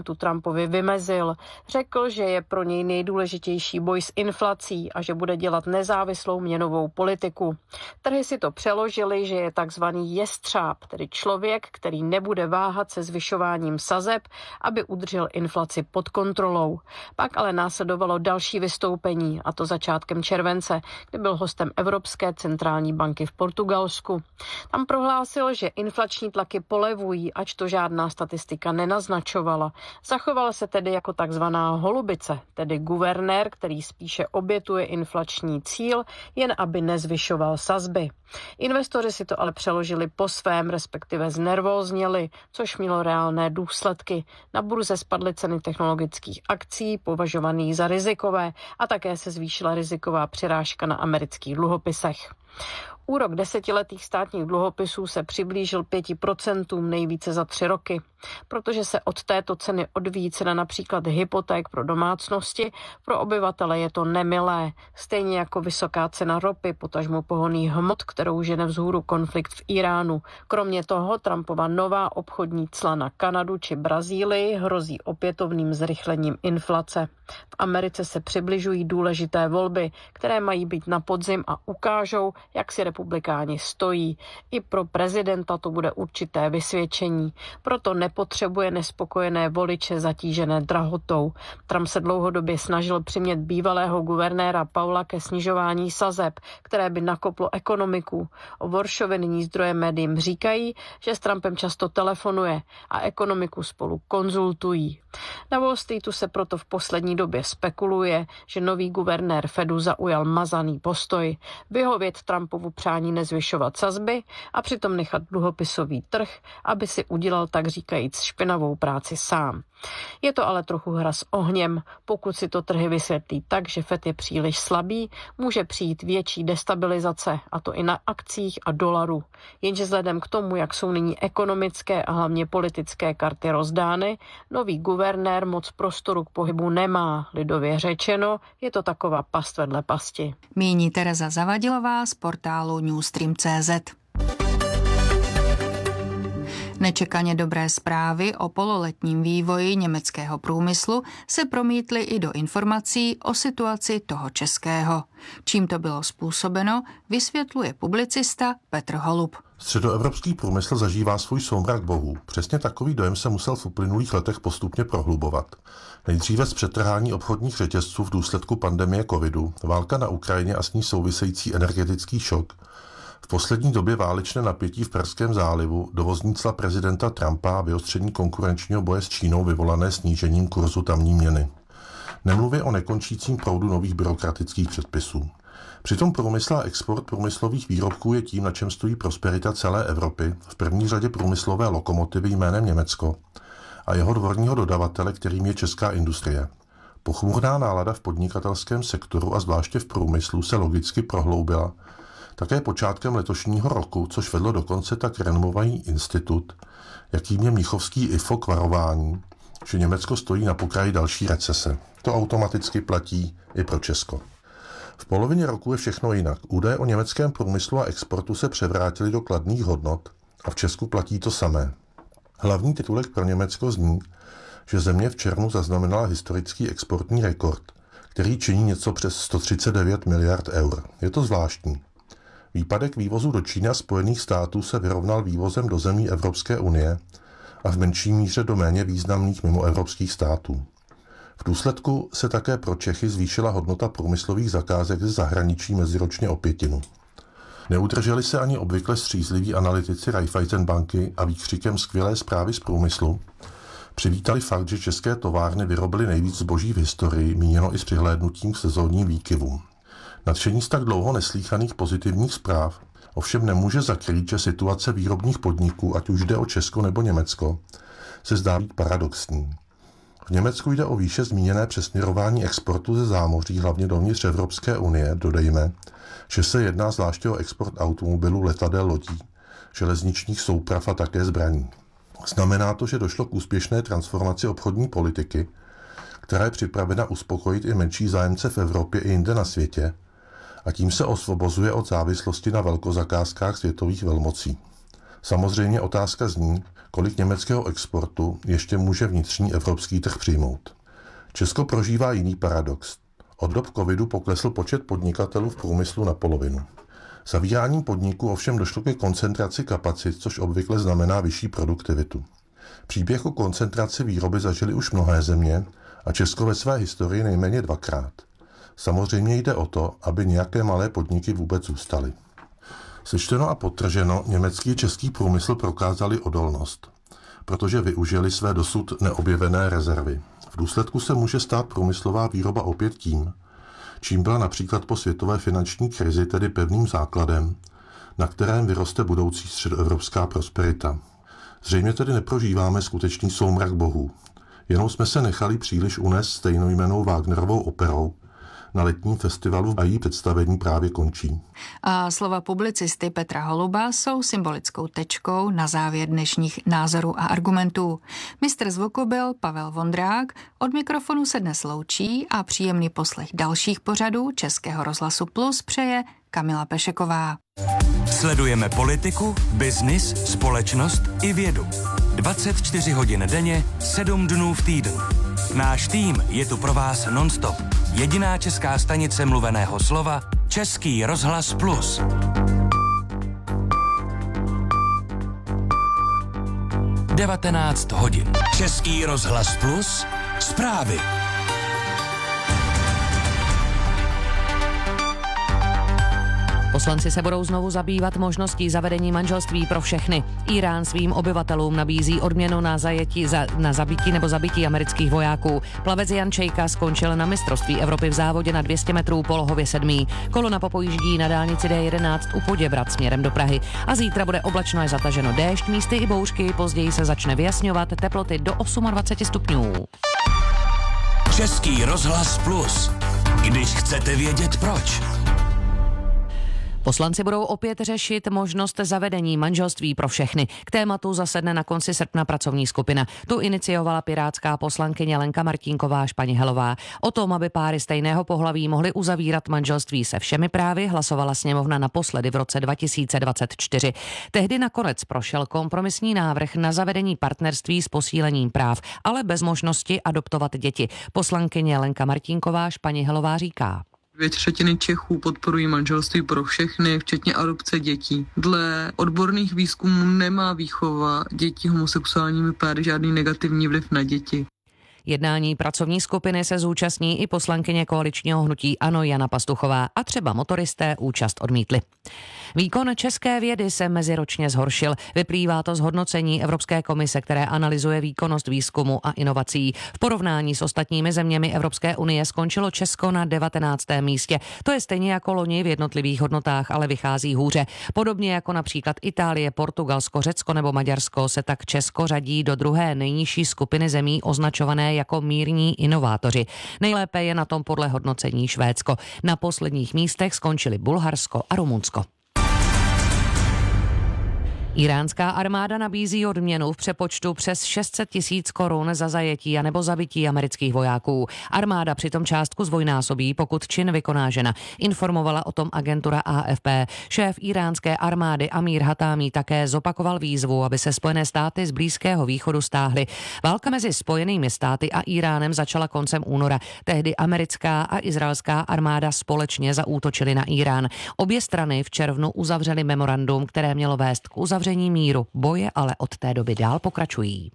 prezidentu Trumpovi vymezil. Řekl, že je pro něj nejdůležitější boj s inflací a že bude dělat nezávislou měnovou politiku. Trhy si to přeložili, že je takzvaný jestřáb, tedy člověk, který nebude váhat se zvyšováním sazeb, aby udržel inflaci pod kontrolou. Pak ale následovalo další vystoupení, a to začátkem července, kdy byl hostem Evropské centrální banky v Portugalsku. Tam prohlásil, že inflační tlaky polevují, ač to žádná statistika nenaznačovala. Zachoval se tedy jako takzvaná holubice, tedy guvernér, který spíše obětuje inflační cíl, jen aby nezvyšoval sazby. Investoři si to ale přeložili po svém, respektive znervózněli, což mělo reálné důsledky. Na burze spadly ceny technologických akcí, považovaných za rizikové, a také se zvýšila riziková přirážka na amerických dluhopisech. Úrok desetiletých státních dluhopisů se přiblížil pěti procentům nejvíce za tři roky. Protože se od této ceny odvíjí cena například hypoték pro domácnosti, pro obyvatele je to nemilé. Stejně jako vysoká cena ropy, potažmo pohonných hmot, kterou žene vzhůru konflikt v Iránu. Kromě toho Trumpova nová obchodní cla na Kanadu či Brazílii hrozí opětovným zrychlením inflace. V Americe se přibližují důležité volby, které mají být na podzim a ukážou, jak si republikáni stojí. I pro prezidenta to bude určité vysvědčení. Proto nepotřebuje nespokojené voliče zatížené drahotou. Trump se dlouhodobě snažil přimět bývalého guvernéra Powella ke snižování sazeb, které by nakoplo ekonomiku. O Warshawe nyní zdroje médiím říkají, že s Trumpem často telefonuje a ekonomiku spolu konzultují. Na Wall Streetu se proto v poslední době spekuluje, že nový guvernér Fedu zaujal mazaný postoj, vyhovět Trumpovu přání nezvyšovat sazby a přitom nechat dluhopisový trh, aby si udělal tak říkajíc špinavou práci sám. Je to ale trochu hra s ohněm. Pokud si to trhy vysvětlí tak, že Fed je příliš slabý, může přijít větší destabilizace, a to i na akcích a dolaru. Jenže vzhledem k tomu, jak jsou nyní ekonomické a hlavně politické karty rozdány, nový guvernér moc prostoru k pohybu nemá. Lidově řečeno, je to taková past vedle pasti. Míní Tereza Zavadilová z portálu newstream tečka cé zet. Nečekaně dobré zprávy o pololetním vývoji německého průmyslu se promítly i do informací o situaci toho českého. Čím to bylo způsobeno, vysvětluje publicista Petr Holub. Středoevropský průmysl zažívá svůj soumrak bohů. Přesně takový dojem se musel v uplynulých letech postupně prohlubovat. Nejdříve z přetrhání obchodních řetězců v důsledku pandemie covidu, válka na Ukrajině a s ní související energetický šok. V poslední době válečné napětí v Perském zálivu, dovozní cla prezidenta Trumpa a vyostření konkurenčního boje s Čínou vyvolané snížením kurzu tamní měny. Nemluvě o nekončícím proudu nových byrokratických předpisů. Přitom průmysl a export průmyslových výrobků je tím, na čem stojí prosperita celé Evropy, v první řadě průmyslové lokomotivy jménem Německo a jeho dvorního dodavatele, kterým je česká industrie. Pochmurná nálada v podnikatelském sektoru a zvláště v průmyslu se logicky prohloubila také počátkem letošního roku, což vedlo dokonce tak renomovaný institut, jakým je mnichovský I F O, k varování, že Německo stojí na pokraji další recese. To automaticky platí i pro Česko. V polovině roku je všechno jinak. Údaje o německém průmyslu a exportu se převrátily do kladných hodnot a v Česku platí to samé. Hlavní titulek pro Německo zní, že země v červnu zaznamenala historický exportní rekord, který činí něco přes sto třicet devět miliard eur. Je to zvláštní. Výpadek vývozu do Číny a Spojených států se vyrovnal vývozem do zemí Evropské unie a v menší míře do méně významných mimoevropských států. V důsledku se také pro Čechy zvýšila hodnota průmyslových zakázek ze zahraničí meziročně o pětinu. Neudrželi se ani obvykle střízliví analytici Raiffeisenbanky a výkřikem skvělé zprávy z průmyslu přivítali fakt, že české továrny vyrobily nejvíc zboží v historii, míněno i s přihlédnutím k sezónním výkyvům. Nadšení z tak dlouho neslýchaných pozitivních zpráv ovšem nemůže zakrýt, že situace výrobních podniků, ať už jde o Česko nebo Německo, se zdá být paradoxní. V Německu jde o výše zmíněné přesměrování exportu ze zámoří, hlavně dovnitř Evropské unie, dodejme, že se jedná zvláště o export automobilů, letadel, lodí, železničních souprav a také zbraní. Znamená to, že došlo k úspěšné transformaci obchodní politiky, která je připravena uspokojit i menší zájemce v Evropě i jinde na světě, a tím se osvobozuje od závislosti na velkozakázkách světových velmocí. Samozřejmě otázka zní, kolik německého exportu ještě může vnitřní evropský trh přijmout. Česko prožívá jiný paradox. Od dob covidu poklesl počet podnikatelů v průmyslu na polovinu. Zavíráním podniků ovšem došlo ke koncentraci kapacit, což obvykle znamená vyšší produktivitu. Příběh o koncentraci výroby zažili už mnohé země a Česko ve své historii nejméně dvakrát. Samozřejmě jde o to, aby nějaké malé podniky vůbec zůstaly. Sečteno a podtrženo, německý a český průmysl prokázali odolnost, protože využili své dosud neobjevené rezervy. V důsledku se může stát průmyslová výroba opět tím, čím byla například po světové finanční krizi, tedy pevným základem, na kterém vyroste budoucí středoevropská prosperita. Zřejmě tedy neprožíváme skutečný soumrak bohů. Jenom jsme se nechali příliš unést stejnojmennou Wagnerovou operou. Na letním festivalu a její představení právě končí. A slova publicisty Petra Holuba jsou symbolickou tečkou na závěr dnešních názorů a argumentů. Mistr zvuku byl Pavel Vondrák, od mikrofonu se dnes loučí a příjemný poslech dalších pořadů Českého rozhlasu Plus přeje Kamila Pešeková. Sledujeme politiku, biznis, společnost i vědu. dvacet čtyři hodin denně, sedm dnů v týdnu. Náš tým je tu pro vás non-stop. Jediná česká stanice mluveného slova, Český rozhlas Plus. devatenáct hodin. Český rozhlas Plus. Zprávy. Poslanci se budou znovu zabývat možností zavedení manželství pro všechny. Irán svým obyvatelům nabízí odměnu na, zajetí, za, na zabití nebo zabití amerických vojáků. Plavec Jan Čejka skončil na mistrovství Evropy v závodě na dvě stě metrů polohově sedmý. Kolona popojíždí na dálnici D jedenáct u Poděbrad směrem do Prahy. A zítra bude oblačno, je zataženo déšť, místy i bouřky, později se začne vyjasňovat, teploty do dvacet osm stupňů. Český rozhlas Plus. Když chcete vědět proč. Poslanci budou opět řešit možnost zavedení manželství pro všechny. K tématu zasedne na konci srpna pracovní skupina. Tu iniciovala pirátská poslankyně Lenka Martínková Španěhelová. O tom, aby páry stejného pohlaví mohly uzavírat manželství se všemi právy, hlasovala sněmovna naposledy v roce dva tisíce dvacet čtyři. Tehdy nakonec prošel kompromisní návrh na zavedení partnerství s posílením práv, ale bez možnosti adoptovat děti. Poslankyně Lenka Martínková Španěhelová říká: Dvě třetiny Čechů podporují manželství pro všechny, včetně adopce dětí. Dle odborných výzkumů nemá výchova dětí homosexuálními páry žádný negativní vliv na děti. Jednání pracovní skupiny se zúčastní i poslankyně koaličního hnutí ANO Jana Pastuchová a třeba motoristé účast odmítli. Výkon české vědy se meziročně zhoršil. Vyplývá to z hodnocení Evropské komise, které analyzuje výkonnost výzkumu a inovací. V porovnání s ostatními zeměmi Evropské unie skončilo Česko na devatenáctém místě. To je stejně jako loni v jednotlivých hodnotách, ale vychází hůře. Podobně jako například Itálie, Portugalsko, Řecko nebo Maďarsko se tak Česko řadí do druhé nejnižší skupiny zemí označované jako mírní inovátoři. Nejlépe je na tom podle hodnocení Švédsko. Na posledních místech skončili Bulharsko a Rumunsko. Iránská armáda nabízí odměnu v přepočtu přes šest set tisíc korun za zajetí a nebo zabití amerických vojáků. Armáda přitom částku zdvojnásobí, pokud čin vykoná žena. Informovala o tom agentura A F P. Šéf iránské armády Amír Hatámí také zopakoval výzvu, aby se Spojené státy z Blízkého východu stáhly. Válka mezi Spojenými státy a Iránem začala koncem února. Tehdy americká a izraelská armáda společně zaútočily na Irán. Obě strany v červnu uzavřely memorandum, které mělo vést k uzavření míru. Boje ale od té doby dál pokračují.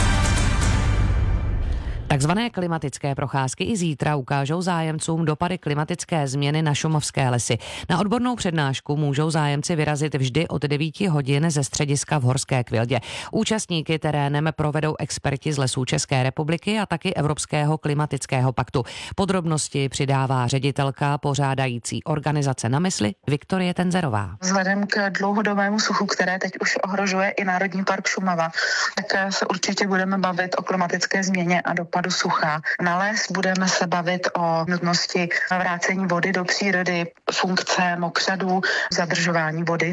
Takzvané klimatické procházky i zítra ukážou zájemcům dopady klimatické změny na šumavské lesy. Na odbornou přednášku můžou zájemci vyrazit vždy od devíti hodin ze střediska v Horské Kvildě. Účastníky terénem provedou experti z Lesů České republiky a taky Evropského klimatického paktu. Podrobnosti přidává ředitelka pořádající organizace Na mysli Viktorie Tenzerová. Vzhledem k dlouhodobému suchu, které teď už ohrožuje i Národní park Šumava, tak se určitě budeme bavit o klimatické změně a dopadu do sucha. Na les budeme se bavit o nutnosti vrácení vody do přírody, funkce mokřadů, zadržování vody.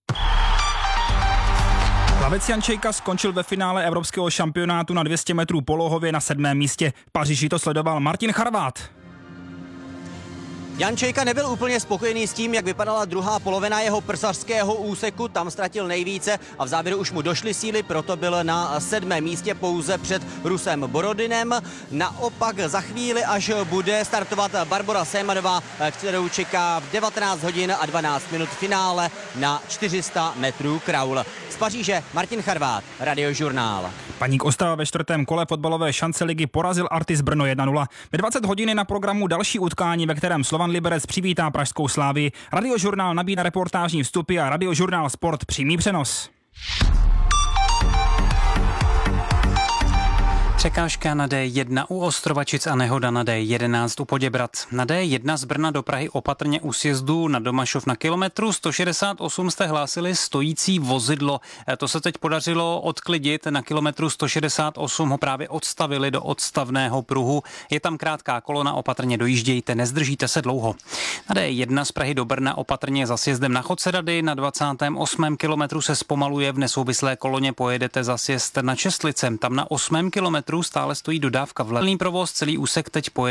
Plavec Jan Čejka skončil ve finále evropského šampionátu na dvě stě metrů polohově na sedmém místě. V Paříži to sledoval Martin Charvát. Jan Čejka nebyl úplně spokojený s tím, jak vypadala druhá polovina jeho prsařského úseku, tam ztratil nejvíce a v závěru už mu došly síly, proto byl na sedmém místě pouze před Rusem Borodinem. Naopak za chvíli, až bude startovat Barbora Sejmanová, kterou čeká v devatenáct hodin a dvanáct minut finále na čtyři sta metrů kraul. Z Paříže Martin Charvát, Radiožurnál. Baník Ostrava ve čtvrtém kole fotbalové šance ligy porazil Artis Brno jedna nula. Ve dvacet hodin je na programu další utkání, ve kterém Slovan Liberec přivítá pražskou Slávii. Radiožurnál nabídá reportážní vstupy a Radiožurnál Sport přímý přenos. Překážka na D jedna u Ostrovačic a nehoda na D jedenáct u Poděbrad. Na D jedna z Brna do Prahy opatrně u sjezdu na Domašov na kilometru sto šedesát osm jste hlásili stojící vozidlo. To se teď podařilo odklidit. Na kilometru sto šedesát osm ho právě odstavili do odstavného pruhu. Je tam krátká kolona, opatrně dojíždějte, nezdržíte se dlouho. Na D jedna z Prahy do Brna opatrně za sjezdem na Chodcerady. Na dvacátém osmém kilometru se zpomaluje, v nesouvislé koloně pojedete za sjezd na Čestlice. Tam na osmém kilometru stále stojí dodávka vlevo. Provoz celý úsek teď pojede